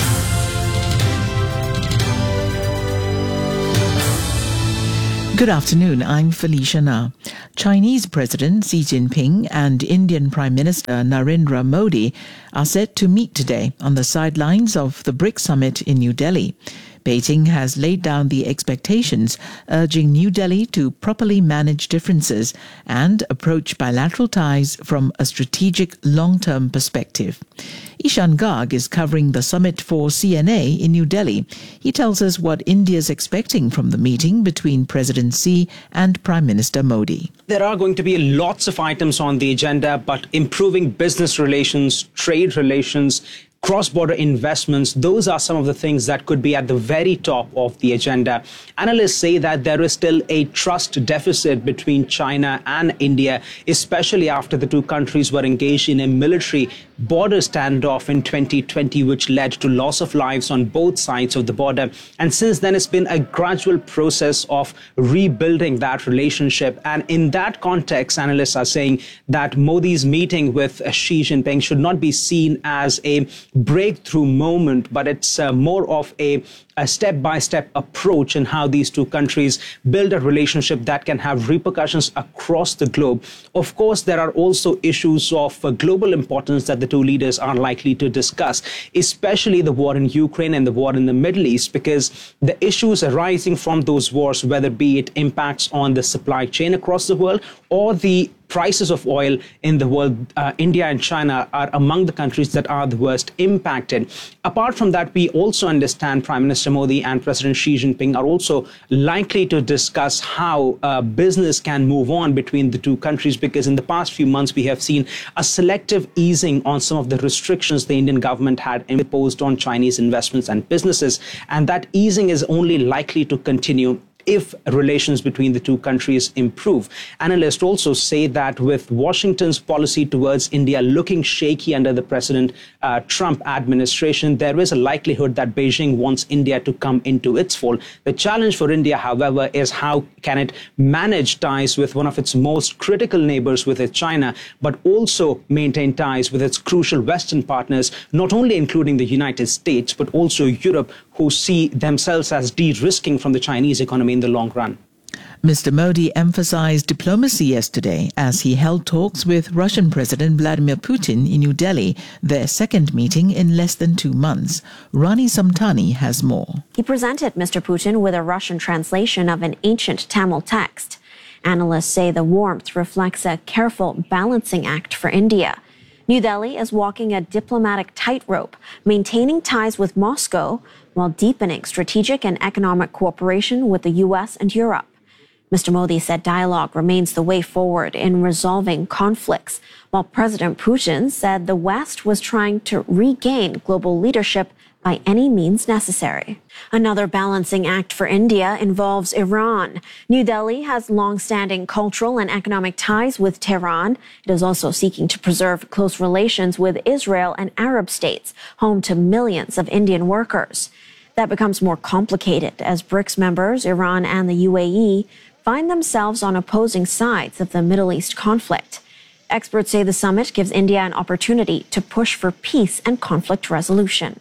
Speaker 1: Good afternoon, I'm Felicia Na. Chinese President Xi Jinping and Indian Prime Minister Narendra Modi are set to meet today on the sidelines of the BRICS summit in New Delhi. Beijing has laid down the expectations, urging New Delhi to properly manage differences and approach bilateral ties from a strategic long-term perspective. Ishan Garg is covering the summit for C N A in New Delhi. He tells us what India is expecting from the meeting between President Xi and Prime Minister Modi.
Speaker 14: There are going to be lots of items on the agenda, but improving business relations, trade relations, cross-border investments, those are some of the things that could be at the very top of the agenda. Analysts say that there is still a trust deficit between China and India, especially after the two countries were engaged in a military border standoff in twenty twenty, which led to loss of lives on both sides of the border. And since then, it's been a gradual process of rebuilding that relationship. And in that context, analysts are saying that Modi's meeting with Xi Jinping should not be seen as a breakthrough moment, but it's uh, more of a, a step-by-step approach in how these two countries build a relationship that can have repercussions across the globe. Of course, there are also issues of uh, global importance that the two leaders are likely to discuss, especially the war in Ukraine and the war in the Middle East, because the issues arising from those wars, whether be it impacts on the supply chain across the world or the prices of oil in the world, uh, India and China are among the countries that are the worst impacted. Apart from that, we also understand Prime Minister Modi and President Xi Jinping are also likely to discuss how uh, business can move on between the two countries, because in the past few months, we have seen a selective easing on some of the restrictions the Indian government had imposed on Chinese investments and businesses. And that easing is only likely to continue if relations between the two countries improve. Analysts also say that with Washington's policy towards India looking shaky under the President uh, Trump administration, there is a likelihood that Beijing wants India to come into its fold. The challenge for India, however, is how can it manage ties with one of its most critical neighbors, with China, but also maintain ties with its crucial Western partners, not only including the United States, but also Europe, who see themselves as de-risking from the Chinese economy in the long run.
Speaker 1: Mister Modi emphasized diplomacy yesterday as he held talks with Russian President Vladimir Putin in New Delhi, their second meeting in less than two months. Rani Samtani has more.
Speaker 15: He presented Mister Putin with a Russian translation of an ancient Tamil text. Analysts say the warmth reflects a careful balancing act for India. New Delhi is walking a diplomatic tightrope, maintaining ties with Moscow while deepening strategic and economic cooperation with the U S and Europe. Mister Modi said dialogue remains the way forward in resolving conflicts, while President Putin said the West was trying to regain global leadership by any means necessary. Another balancing act for India involves Iran. New Delhi has long-standing cultural and economic ties with Tehran. It is also seeking to preserve close relations with Israel and Arab states, home to millions of Indian workers. That becomes more complicated as BRICS members, Iran and the U A E, find themselves on opposing sides of the Middle East conflict. Experts say the summit gives India an opportunity to push for peace and conflict resolution.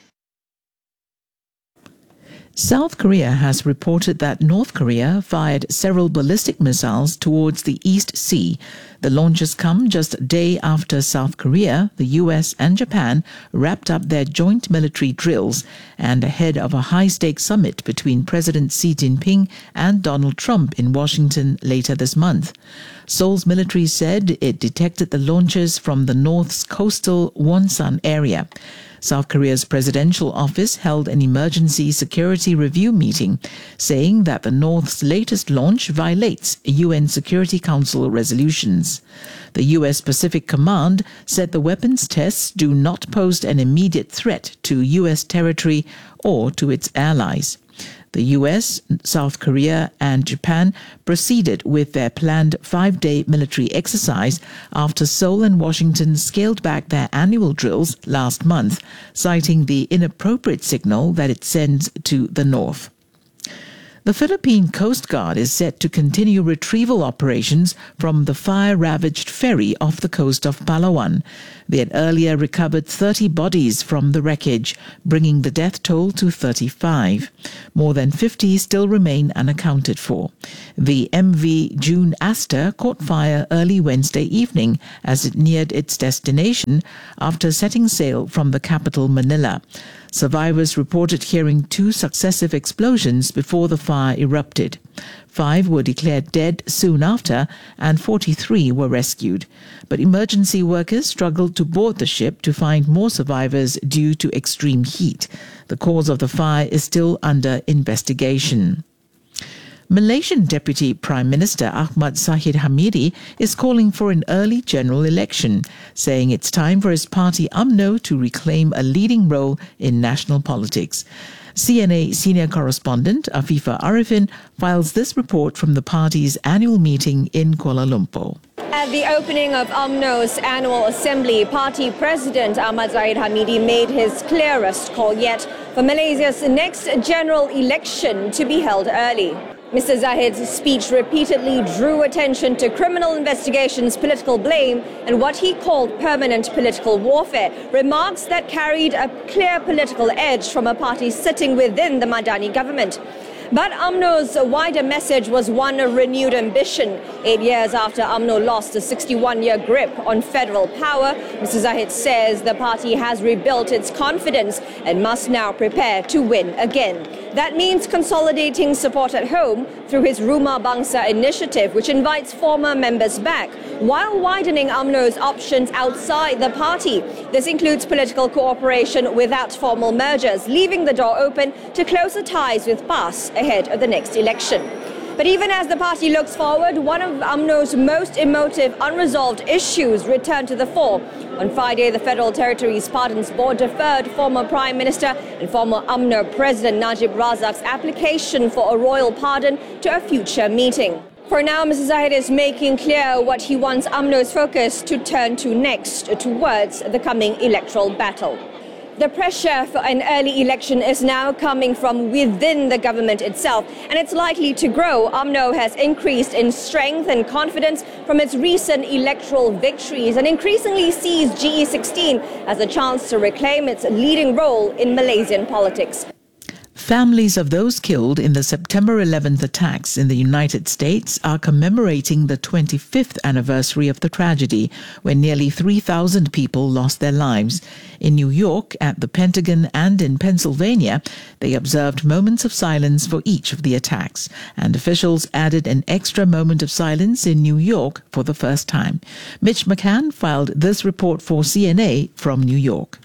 Speaker 1: South Korea has reported that North Korea fired several ballistic missiles towards the East Sea. The launches come just a day after South Korea, the U S and Japan wrapped up their joint military drills and ahead of a high-stakes summit between President Xi Jinping and Donald Trump in Washington later this month. Seoul's military said it detected the launches from the North's coastal Wonsan area. South Korea's presidential office held an emergency security review meeting, saying that the North's latest launch violates U N Security Council resolutions. The U S Pacific Command said the weapons tests do not pose an immediate threat to U S territory or to its allies. The U S, South Korea and Japan proceeded with their planned five-day military exercise after Seoul and Washington scaled back their annual drills last month, citing the inappropriate signal that it sends to the north. The Philippine Coast Guard is set to continue retrieval operations from the fire-ravaged ferry off the coast of Palawan. They had earlier recovered thirty bodies from the wreckage, bringing the death toll to thirty-five. More than fifty still remain unaccounted for. The M V June Astor caught fire early Wednesday evening as it neared its destination after setting sail from the capital Manila. Survivors reported hearing two successive explosions before the fire erupted. Five were declared dead soon after, and forty-three were rescued. But emergency workers struggled to board the ship to find more survivors due to extreme heat. The cause of the fire is still under investigation. Malaysian Deputy Prime Minister Ahmad Zahid Hamidi is calling for an early general election, saying it's time for his party U M N O to reclaim a leading role in national politics. C N A senior correspondent Afifa Arifin files this report from the party's annual meeting in Kuala Lumpur.
Speaker 2: At the opening of U M N O's annual assembly, party president Ahmad Zahid Hamidi made his clearest call yet for Malaysia's next general election to be held early. Mister Zahid's speech repeatedly drew attention to criminal investigations, political blame, and what he called permanent political warfare, remarks that carried a clear political edge from a party sitting within the Madani government. But U M N O's wider message was one of renewed ambition. Eight years after U M N O lost a sixty-one-year grip on federal power, Mister Zahid says the party has rebuilt its confidence and must now prepare to win again. That means consolidating support at home through his Rumah Bangsa initiative, which invites former members back, while widening U M N O's options outside the party. This includes political cooperation without formal mergers, leaving the door open to closer ties with P A S ahead of the next election. But even as the party looks forward, one of U M N O's most emotive unresolved issues returned to the fore. On Friday, the Federal Territories Pardons Board deferred former Prime Minister and former U M N O President Najib Razak's application for a royal pardon to a future meeting. For now, Mister Zahid is making clear what he wants U M N O's focus to turn to next, towards the coming electoral battle. The pressure for an early election is now coming from within the government itself, and it's likely to grow. U M N O has increased in strength and confidence from its recent electoral victories and increasingly sees G E sixteen as a chance to reclaim its leading role in Malaysian politics.
Speaker 1: Families of those killed in the September eleventh attacks in the United States are commemorating the twenty-fifth anniversary of the tragedy, when nearly three thousand people lost their lives. In New York, at the Pentagon, and in Pennsylvania, they observed moments of silence for each of the attacks, and officials added an extra moment of silence in New York for the first time. Mitch McCann filed this report for C N A from New York.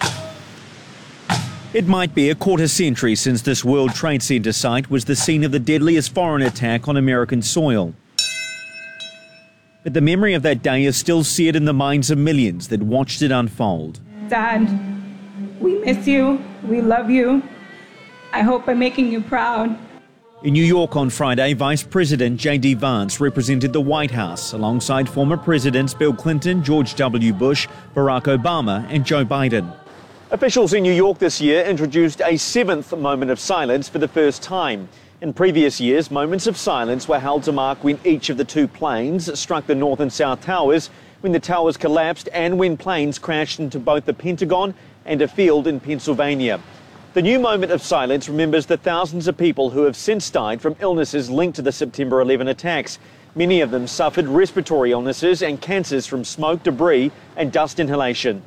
Speaker 16: It might be a quarter century since this World Trade Center site was the scene of the deadliest foreign attack on American soil. But the memory of that day is still seared in the minds of millions that watched it unfold.
Speaker 17: Dad, we miss you. We love you. I hope I'm making you proud.
Speaker 16: In New York on Friday, Vice President J D Vance represented the White House alongside former Presidents Bill Clinton, George W. Bush, Barack Obama, and Joe Biden. Officials in New York this year introduced a seventh moment of silence for the first time. In previous years, moments of silence were held to mark when each of the two planes struck the North and South Towers, when the towers collapsed, and when planes crashed into both the Pentagon and a field in Pennsylvania. The new moment of silence remembers the thousands of people who have since died from illnesses linked to the September eleventh attacks. Many of them suffered respiratory illnesses and cancers from smoke, debris, and dust inhalation.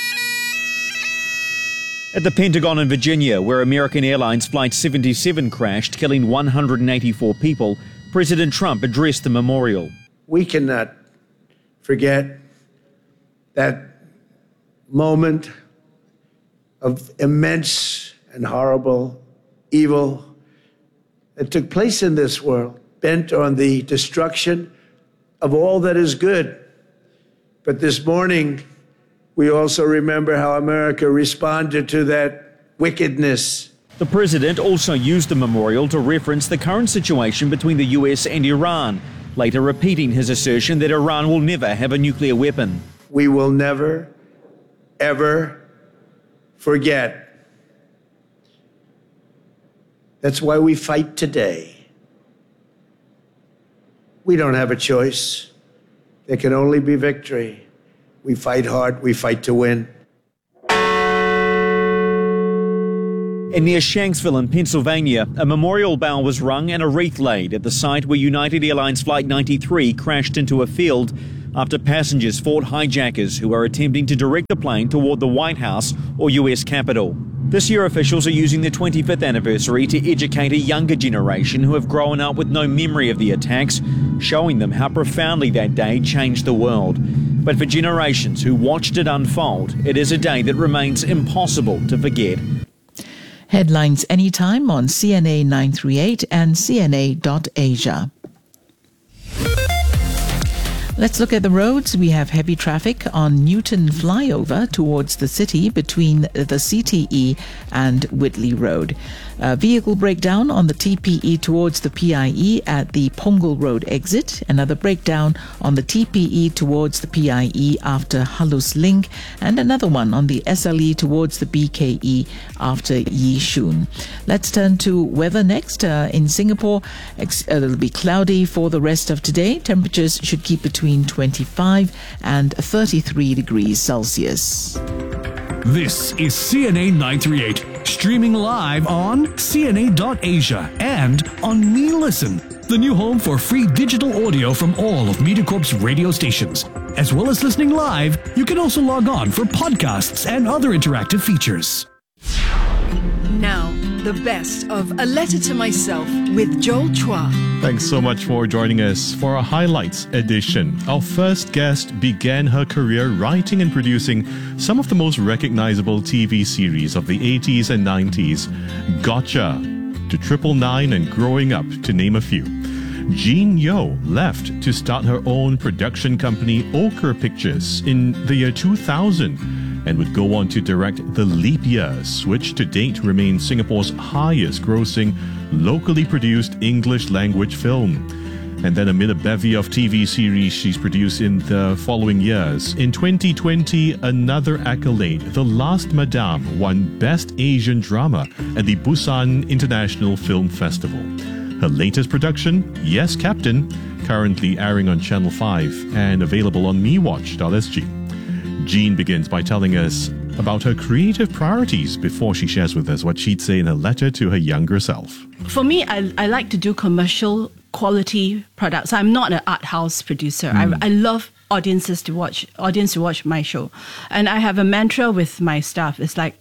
Speaker 16: At the Pentagon in Virginia, where American Airlines Flight seventy-seven crashed, killing one hundred eighty-four people, President Trump addressed the memorial.
Speaker 18: We cannot forget that moment of immense and horrible evil that took place in this world, bent on the destruction of all that is good. But this morning, we also remember how America responded to that wickedness.
Speaker 16: The president also used the memorial to reference the current situation between the U S and Iran, later repeating his assertion that Iran will never have a nuclear weapon.
Speaker 18: We will never, ever forget. That's why we fight today. We don't have a choice. There can only be victory. We fight hard, we fight to win.
Speaker 16: And near Shanksville in Pennsylvania, a memorial bell was rung and a wreath laid at the site where United Airlines Flight ninety-three crashed into a field after passengers fought hijackers who were attempting to direct the plane toward the White House or U S Capitol. This year, officials are using the twenty-fifth anniversary to educate a younger generation who have grown up with no memory of the attacks, showing them how profoundly that day changed the world. But for generations who watched it unfold, it is a day that remains impossible to forget.
Speaker 1: Headlines anytime on C N A nine three eight and C N A dot Asia. Let's look at the roads. We have heavy traffic on Newton Flyover towards the city between the C T E and Whitley Road. A vehicle breakdown on the T P E towards the P I E at the Punggol Road exit. Another breakdown on the T P E towards the P I E after Halus Link. And another one on the S L E towards the B K E after Yishun. Let's turn to weather next. Uh, in Singapore, ex- uh, it'll be cloudy for the rest of today. Temperatures should keep between twenty-five and thirty-three degrees Celsius.
Speaker 9: This is C N A nine three eight, streaming live on C N A dot Asia and on Me Listen, the new home for free digital audio from all of MediaCorp's radio stations. As well as listening live, you can also log on for podcasts and other interactive features.
Speaker 10: Now, the best of A Letter to Myself with Joel Chua.
Speaker 13: Thanks so much for joining us for our Highlights edition. Our first guest began her career writing and producing some of the most recognizable T V series of the eighties and nineties. Gotcha, to Triple Nine and Growing Up, to name a few. Jean Yeo left to start her own production company, Ochre Pictures, in the year two thousand, and would go on to direct The Leap Years, which to date remains Singapore's highest grossing locally produced English language film. And then amid a bevy of T V series she's produced in the following years, in twenty twenty, another accolade, The Last Madame, won Best Asian Drama at the Busan International Film Festival. Her latest production, Yes Captain, currently airing on Channel five and available on me watch dot s g. Jean begins by telling us about her creative priorities before she shares with us what she'd say in a letter to her younger self.
Speaker 19: For me, I, I like to do commercial quality products. I'm not an art house producer. Mm. I, I love audiences to watch, audience to watch my show. And I have a mantra with my staff. It's like,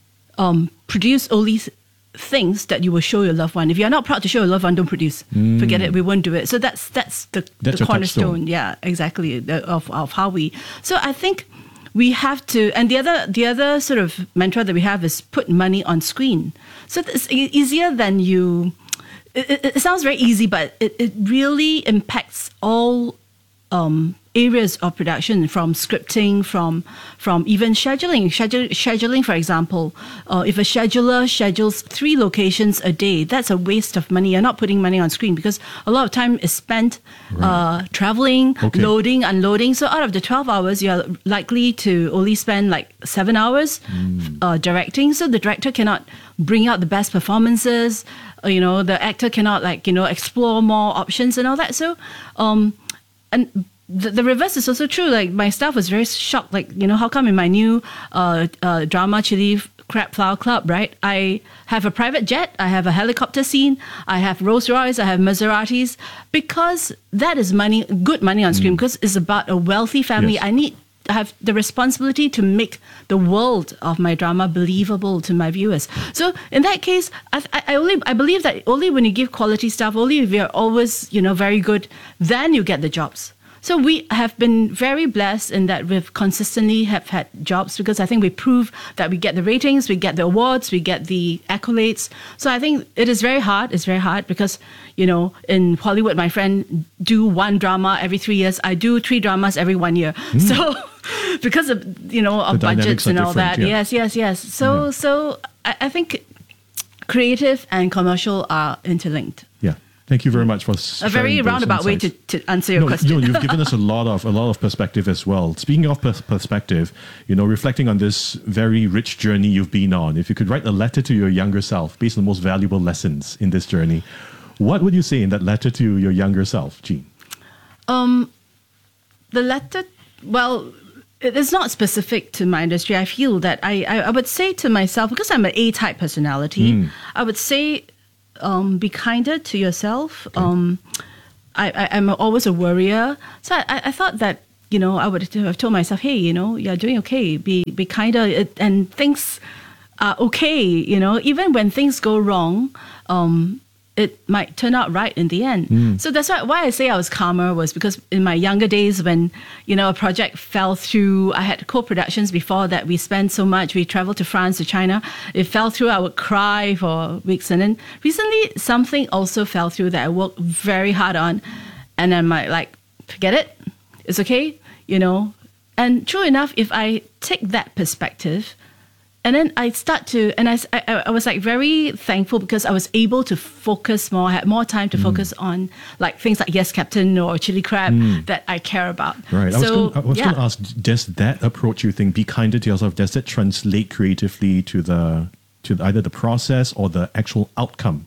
Speaker 19: um, produce only things that you will show your loved one. If you're not proud to show your loved one, don't produce. Mm. Forget it. We won't do it. So that's that's the, that's the cornerstone. Touchstone. Yeah, exactly. The, of of how we. So I think we have to. And the other the other sort of mantra that we have is put money on screen. So it's easier than you. It, it, it sounds very easy, but it, it really impacts all um, areas of production, from scripting, from from even scheduling. Schedule, scheduling, for example, uh, if a scheduler schedules three locations a day, that's a waste of money. You're not putting money on screen because a lot of time is spent right. uh, traveling, okay. loading, unloading. So out of the twelve hours, you're likely to only spend like seven hours mm. uh, directing. So the director cannot bring out the best performances. You know, the actor cannot like, you know, explore more options and all that. So, um, and the, the reverse is also true. Like my staff was very shocked. Like, you know, how come in my new uh, uh, drama, Chili Crab Flower Club, right? I have a private jet, I have a helicopter scene, I have Rolls Royce, I have Maseratis, because that is money, good money on screen, mm. because it's about a wealthy family. Yes. I need I have the responsibility to make the world of my drama believable to my viewers. So in that case, I, I only I believe that only when you give quality stuff, only if you're always, you know, very good, then you get the jobs. So we have been very blessed in that we've consistently have had jobs, because I think we prove that we get the ratings, we get the awards, we get the accolades. So I think it is very hard. It's very hard because, you know, in Hollywood, my friend do one drama every three years. I do three dramas every one year. Mm. So because of, you know, of budgets and all that. Yeah. Yes, yes, yes. So, mm. so I, I think creative and commercial are interlinked.
Speaker 13: Yeah. Thank you very much for
Speaker 19: A very roundabout way to, to answer your
Speaker 13: no,
Speaker 19: question.
Speaker 13: You know, you've given us a lot of a lot of perspective as well. Speaking of pers- perspective, you know, reflecting on this very rich journey you've been on, if you could write a letter to your younger self based on the most valuable lessons in this journey, what would you say in that letter to your younger self, Jean?
Speaker 19: Um, the letter, well, it is not specific to my industry. I feel that I, I, I would say to myself, because I'm an A-type personality, mm. I would say, um, be kinder to yourself. Okay. Um, I, I, I'm always a worrier. So I, I thought that, you know, I would have told myself, hey, you know, you're doing okay. Be, be kinder, and things are okay, you know, even when things go wrong, um, it might turn out right in the end. Mm. So that's why, why I say I was calmer was because in my younger days when, you know, a project fell through, I had co-productions before that. We spent so much. We traveled to France, to China. It fell through. I would cry for weeks. And then recently something also fell through that I worked very hard on. And I'm like, like, forget it. It's okay, you know. And true enough, if I take that perspective, and then I start to, and I, I, I was like very thankful because I was able to focus more. I had more time to mm. focus on like things like Yes Captain or Chili Crab mm. that I care about.
Speaker 13: Right.
Speaker 19: So,
Speaker 13: I was
Speaker 19: yeah.
Speaker 13: going to ask, does that approach, you think, be kinder to yourself, does that translate creatively to the to either the process or the actual outcome?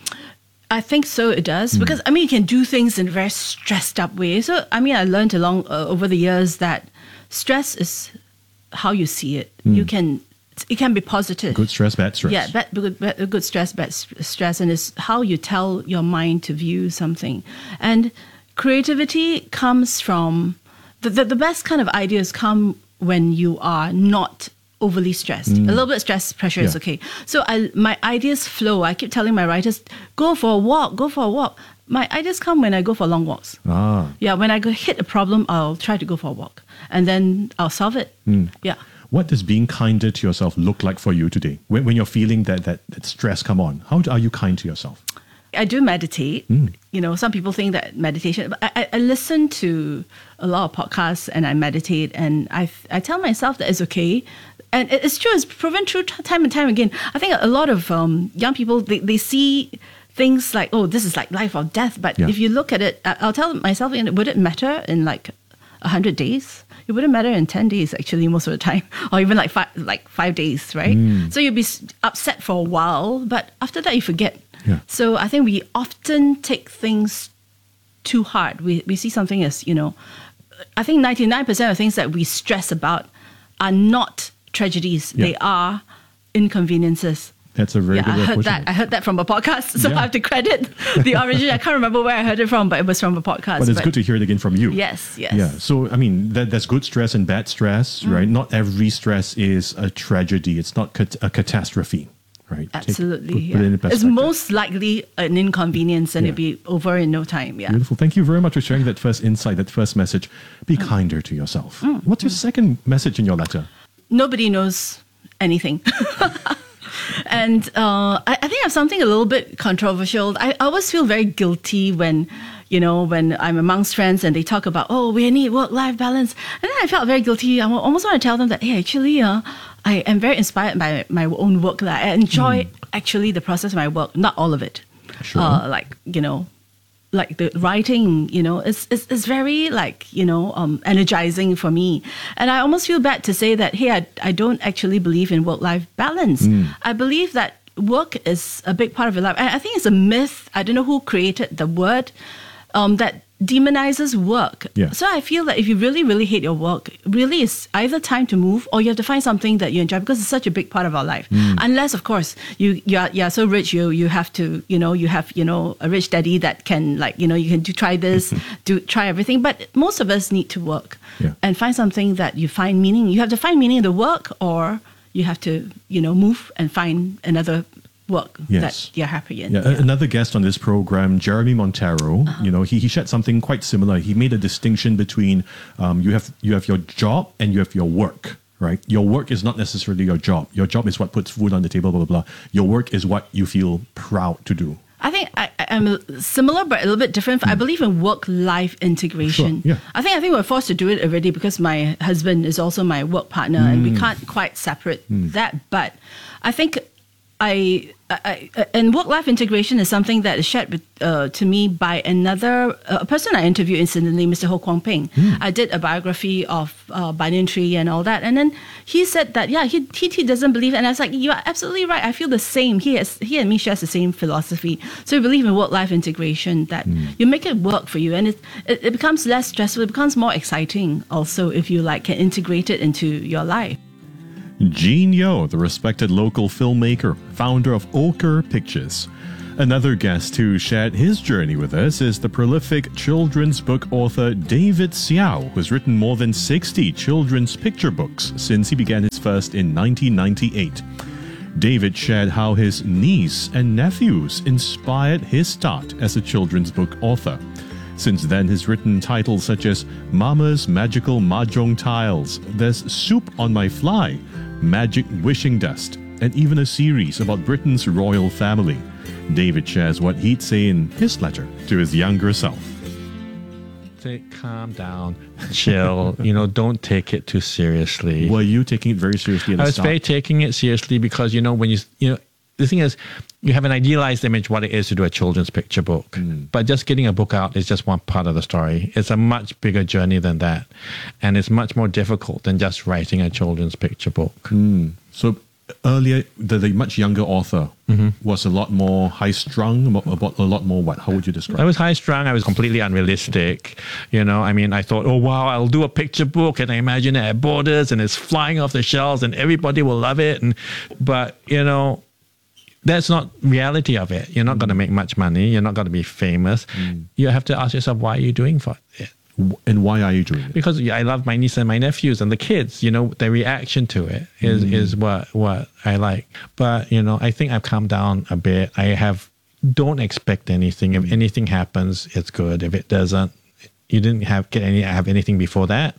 Speaker 19: I think so. It does mm. because I mean you can do things in a very stressed up way. So I mean I learned along uh, over the years that stress is how you see it. Mm. You can. It can be positive.
Speaker 13: Good stress, bad stress.
Speaker 19: Yeah, bad, good, bad, good stress, bad stress. And it's how you tell your mind to view something. And creativity comes from, the, the, the best kind of ideas come when you are not overly stressed. Mm. A little bit of stress, pressure yeah. is okay. So I, my ideas flow. I keep telling my writers, go for a walk, go for a walk. My ideas come when I go for long walks.
Speaker 13: Ah.
Speaker 19: Yeah, when I go hit a problem, I'll try to go for a walk. And then I'll solve it. Mm. Yeah.
Speaker 13: What does being kinder to yourself look like for you today? When, when you're feeling that, that, that stress come on, how are you kind to yourself?
Speaker 19: I do meditate. Mm. You know, some people think that meditation, but I, I listen to a lot of podcasts and I meditate and I, I tell myself that it's okay. And it's true, it's proven true time and time again. I think a lot of um, young people, they, they see things like, oh, this is like life or death. But yeah. if you look at it, I'll tell myself, would it matter in like one hundred days? It wouldn't matter in ten days, actually, most of the time, or even like five, like five days, right? Mm. So you'll be upset for a while, but after that, you forget.
Speaker 13: Yeah.
Speaker 19: So I think we often take things too hard. We we see something as, you know, I think ninety-nine percent of things that we stress about are not tragedies. Yeah. They are inconveniences.
Speaker 13: That's a very
Speaker 19: yeah,
Speaker 13: good
Speaker 19: I heard that.
Speaker 13: it.
Speaker 19: I heard that from a podcast, so
Speaker 13: yeah.
Speaker 19: I have to credit the origin. I can't remember where I heard it from, but it was from a podcast.
Speaker 13: But it's but good to hear it again from you.
Speaker 19: Yes, yes.
Speaker 13: Yeah. So I mean, that, that's good stress and bad stress, mm. right? Not every stress is a tragedy. It's not cat- a catastrophe, right?
Speaker 19: Absolutely.
Speaker 13: Take, put,
Speaker 19: yeah.
Speaker 13: put it
Speaker 19: it's most likely an inconvenience, and
Speaker 13: yeah.
Speaker 19: it'll be over in no time. Yeah.
Speaker 13: Beautiful. Thank you very much for sharing that first insight, that first message. Be mm. kinder to yourself. Mm. What's your mm. second message in your letter? Nobody
Speaker 19: knows anything. And uh, I, I think I have something a little bit controversial. I, I always feel very guilty when, you know, when I'm amongst friends and they talk about, oh, we need work-life balance. And then I felt very guilty. I almost want to tell them that, hey, actually, uh, I am very inspired by my own work. Like, I enjoy mm. actually the process of my work, not all of it.
Speaker 13: Sure.
Speaker 19: Uh, like, you know, like the writing, you know, it's, it's, it's very like, you know, um, energizing for me. And I almost feel bad to say that, hey, I, I don't actually believe in work-life balance. Mm. I believe that work is a big part of your life. And I think it's a myth. I don't know who created the word um, that demonizes work.
Speaker 13: Yeah.
Speaker 19: So I feel that if you really, really hate your work, really it's either time to move or you have to find something that you enjoy because it's such a big part of our life. Mm. Unless, of course, you you are, you are so rich, you you have to, you know, you have, you know, a rich daddy that can like, you know, you can do try this, do try everything. But most of us need to work
Speaker 13: yeah.
Speaker 19: and find something that you find meaning. You have to find meaning in the work or you have to, you know, move and find another work
Speaker 13: yes.
Speaker 19: that you're happy in.
Speaker 13: Yeah. Yeah. Another guest on this program, Jeremy Montero, uh-huh. you know, he, he shared something quite similar. He made a distinction between um, you have you have your job and you have your work, right? Your work is not necessarily your job. Your job is what puts food on the table, blah, blah, blah. Your work is what you feel proud to do.
Speaker 19: I think I, I'm similar, but a little bit different. Mm. I believe in work-life integration.
Speaker 13: Sure, yeah.
Speaker 19: I think I think we're forced to do it already because my husband is also my work partner, mm. and we can't quite separate mm. that. But I think I, I, I and work-life integration is something that is shared with, uh, to me by another uh, person I interviewed incidentally, Mister Ho Kwong Ping. Mm. I did a biography of uh, Banyan Tree and all that, and then he said that yeah, he, he he doesn't believe, and I was like, you are absolutely right. I feel the same. He has, he and me shares the same philosophy. So we believe in work-life integration, that mm. you make it work for you, and it, it it becomes less stressful. It becomes more exciting also if you like can integrate it into your life.
Speaker 13: Gene Yeo, the respected local filmmaker, founder of Ochre Pictures. Another guest who shared his journey with us is the prolific children's book author David Xiao, who's written more than sixty children's picture books since he began his first in nineteen ninety-eight. David shared how his niece and nephews inspired his start as a children's book author. Since then, he's written titles such as Mama's Magical Mahjong Tiles, There's Soup on My Fly, Magic Wishing Dust, and even a series about Britain's royal family. David shares what he'd say in his letter to his younger self.
Speaker 20: Say, calm down, chill, you know, don't take it too seriously.
Speaker 13: Were you taking it very seriously at the
Speaker 20: I was
Speaker 13: start?
Speaker 20: very taking it seriously because, you know, when you, you know, the thing is, you have an idealized image what it is to do a children's picture book. Mm. But just getting a book out is just one part of the story. It's a much bigger journey than that. And it's much more difficult than just writing a children's picture book.
Speaker 13: Mm. So earlier, the, the much younger author mm-hmm. was a lot more high-strung, about a lot more what? How would you describe it?
Speaker 20: I was high-strung. I was completely unrealistic. You know, I mean, I thought, oh, wow, I'll do a picture book and I imagine it at Borders and it's flying off the shelves and everybody will love it. And But, you know, that's not reality of it. You're not mm. going to make much money. You're not going to be famous. Mm. You have to ask yourself, why are you doing for it?
Speaker 13: And why are you doing it?
Speaker 20: Because I love my niece and my nephews and the kids. You know, their reaction to it is, mm. is what, what I like. But, you know, I think I've calmed down a bit. I have, don't expect anything. If anything happens, it's good. If it doesn't, you didn't have get any have anything before that.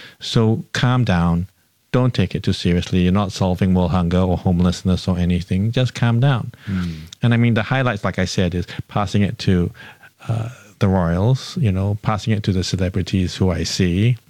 Speaker 20: So calm down. Don't take it too seriously. You're not solving world hunger or homelessness or anything. Just calm down. Mm. And I mean, the highlights, like I said, is passing it to uh, the royals, you know, passing it to the celebrities who I see.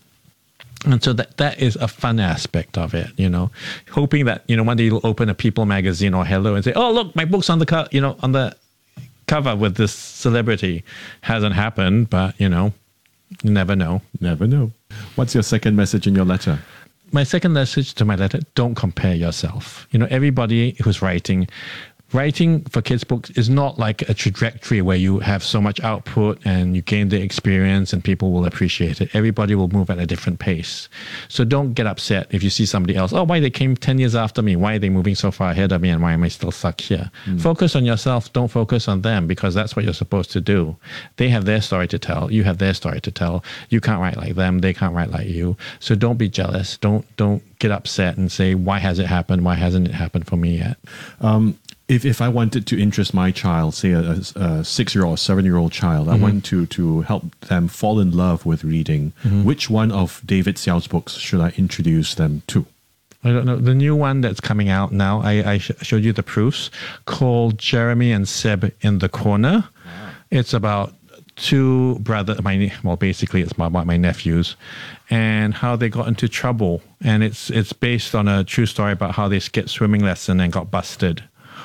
Speaker 20: And so that that is a fun aspect of it, you know, hoping that, you know, one day you'll open a People magazine or Hello and say, oh, look, my book's on the co- you know, on the cover with this celebrity. Hasn't happened, but, you know, you never know.
Speaker 13: Never know. What's your second message in your letter?
Speaker 20: My second message to my letter, don't compare yourself. You know, everybody who's writing, writing for kids' books is not like a trajectory where you have so much output and you gain the experience and people will appreciate it. Everybody will move at a different pace. So don't get upset if you see somebody else. Oh, why they came ten years after me? Why are they moving so far ahead of me? And why am I still stuck here? Mm. Focus on yourself. Don't focus on them because that's what you're supposed to do. They have their story to tell. You have their story to tell. You can't write like them. They can't write like you. So don't be jealous. Don't, don't get upset and say, why has it happened? Why hasn't it happened for me yet?
Speaker 13: Um, If if I wanted to interest my child, say a, a six-year-old or seven-year-old child, mm-hmm. I want to, to help them fall in love with reading, mm-hmm. which one of David Xiao's books should I introduce them to?
Speaker 20: I don't know. The new one that's coming out now, I, I sh- showed you the proofs, called Jeremy and Seb in the Corner. Wow. It's about two brothers, my, well, basically it's about my nephews, and how they got into trouble. And it's it's based on a true story about how they skipped swimming lesson and got busted.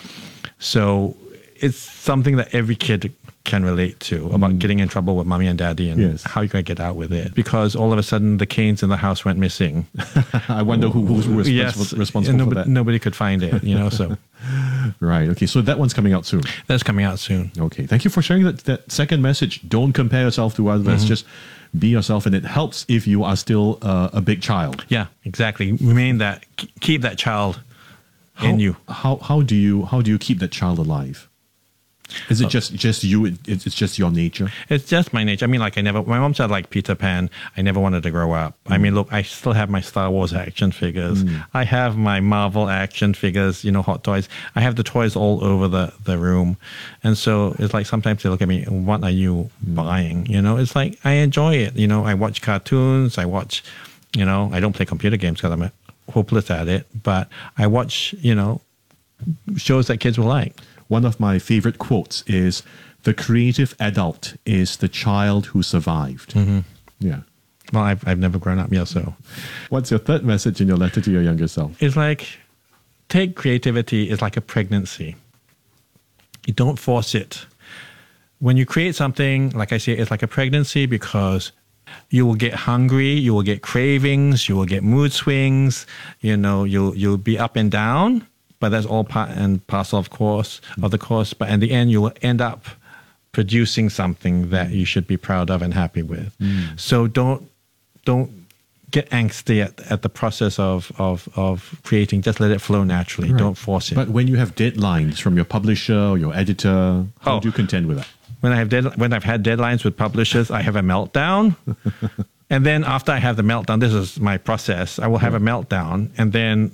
Speaker 20: So it's something that every kid can relate to about mm. getting in trouble with mommy and daddy and yes. how you're going to get out with it. Because all of a sudden the canes in the house went missing.
Speaker 13: I wonder who, who's responsible,
Speaker 20: yes.
Speaker 13: responsible
Speaker 20: nobody,
Speaker 13: for that.
Speaker 20: Nobody could find it, you know, so.
Speaker 13: Right. Okay. So that one's coming out soon.
Speaker 20: That's coming out soon.
Speaker 13: Okay. Thank you for sharing that, that second message. Don't compare yourself to others. Mm-hmm. Just be yourself, and it helps if you are still uh, a big child.
Speaker 20: Yeah, exactly. Remain that, keep that child
Speaker 13: how,
Speaker 20: in you.
Speaker 13: How how do you how do you keep that child alive? Is it just, just you? It, it's just your nature?
Speaker 20: It's just my nature. I mean, like I never, my mom said like Peter Pan. I never wanted to grow up. Mm. I mean, look, I still have my Star Wars action figures. Mm. I have my Marvel action figures, you know, hot toys. I have the toys all over the, the room. And so it's like sometimes they look at me, what are you mm. buying? You know, it's like, I enjoy it. You know, I watch cartoons. I watch, you know, I don't play computer games because I'm hopeless at it. But I watch, you know, shows that kids will like.
Speaker 13: One of my favorite quotes is, the creative adult is the child who survived.
Speaker 20: Mm-hmm.
Speaker 13: Yeah.
Speaker 20: Well, I've, I've never grown up yet, so.
Speaker 13: What's your third message in your letter to your younger self?
Speaker 20: It's like, take creativity is like a pregnancy. You don't force it. When you create something, like I say, it's like a pregnancy because you will get hungry, you will get cravings, you will get mood swings, you know, you'll you'll be up and down, but that's all part and parcel of course of the course. But in the end, you will end up producing something that you should be proud of and happy with. Mm. So don't don't get angsty at, at the process of, of, of creating. Just let it flow naturally.
Speaker 13: Right.
Speaker 20: Don't force it.
Speaker 13: But when you have deadlines from your publisher or your editor, how
Speaker 20: Oh.
Speaker 13: do you contend with that?
Speaker 20: When I have dead, when I've had deadlines with publishers, I have a meltdown. And then after I have the meltdown, this is my process. I will have a meltdown, and then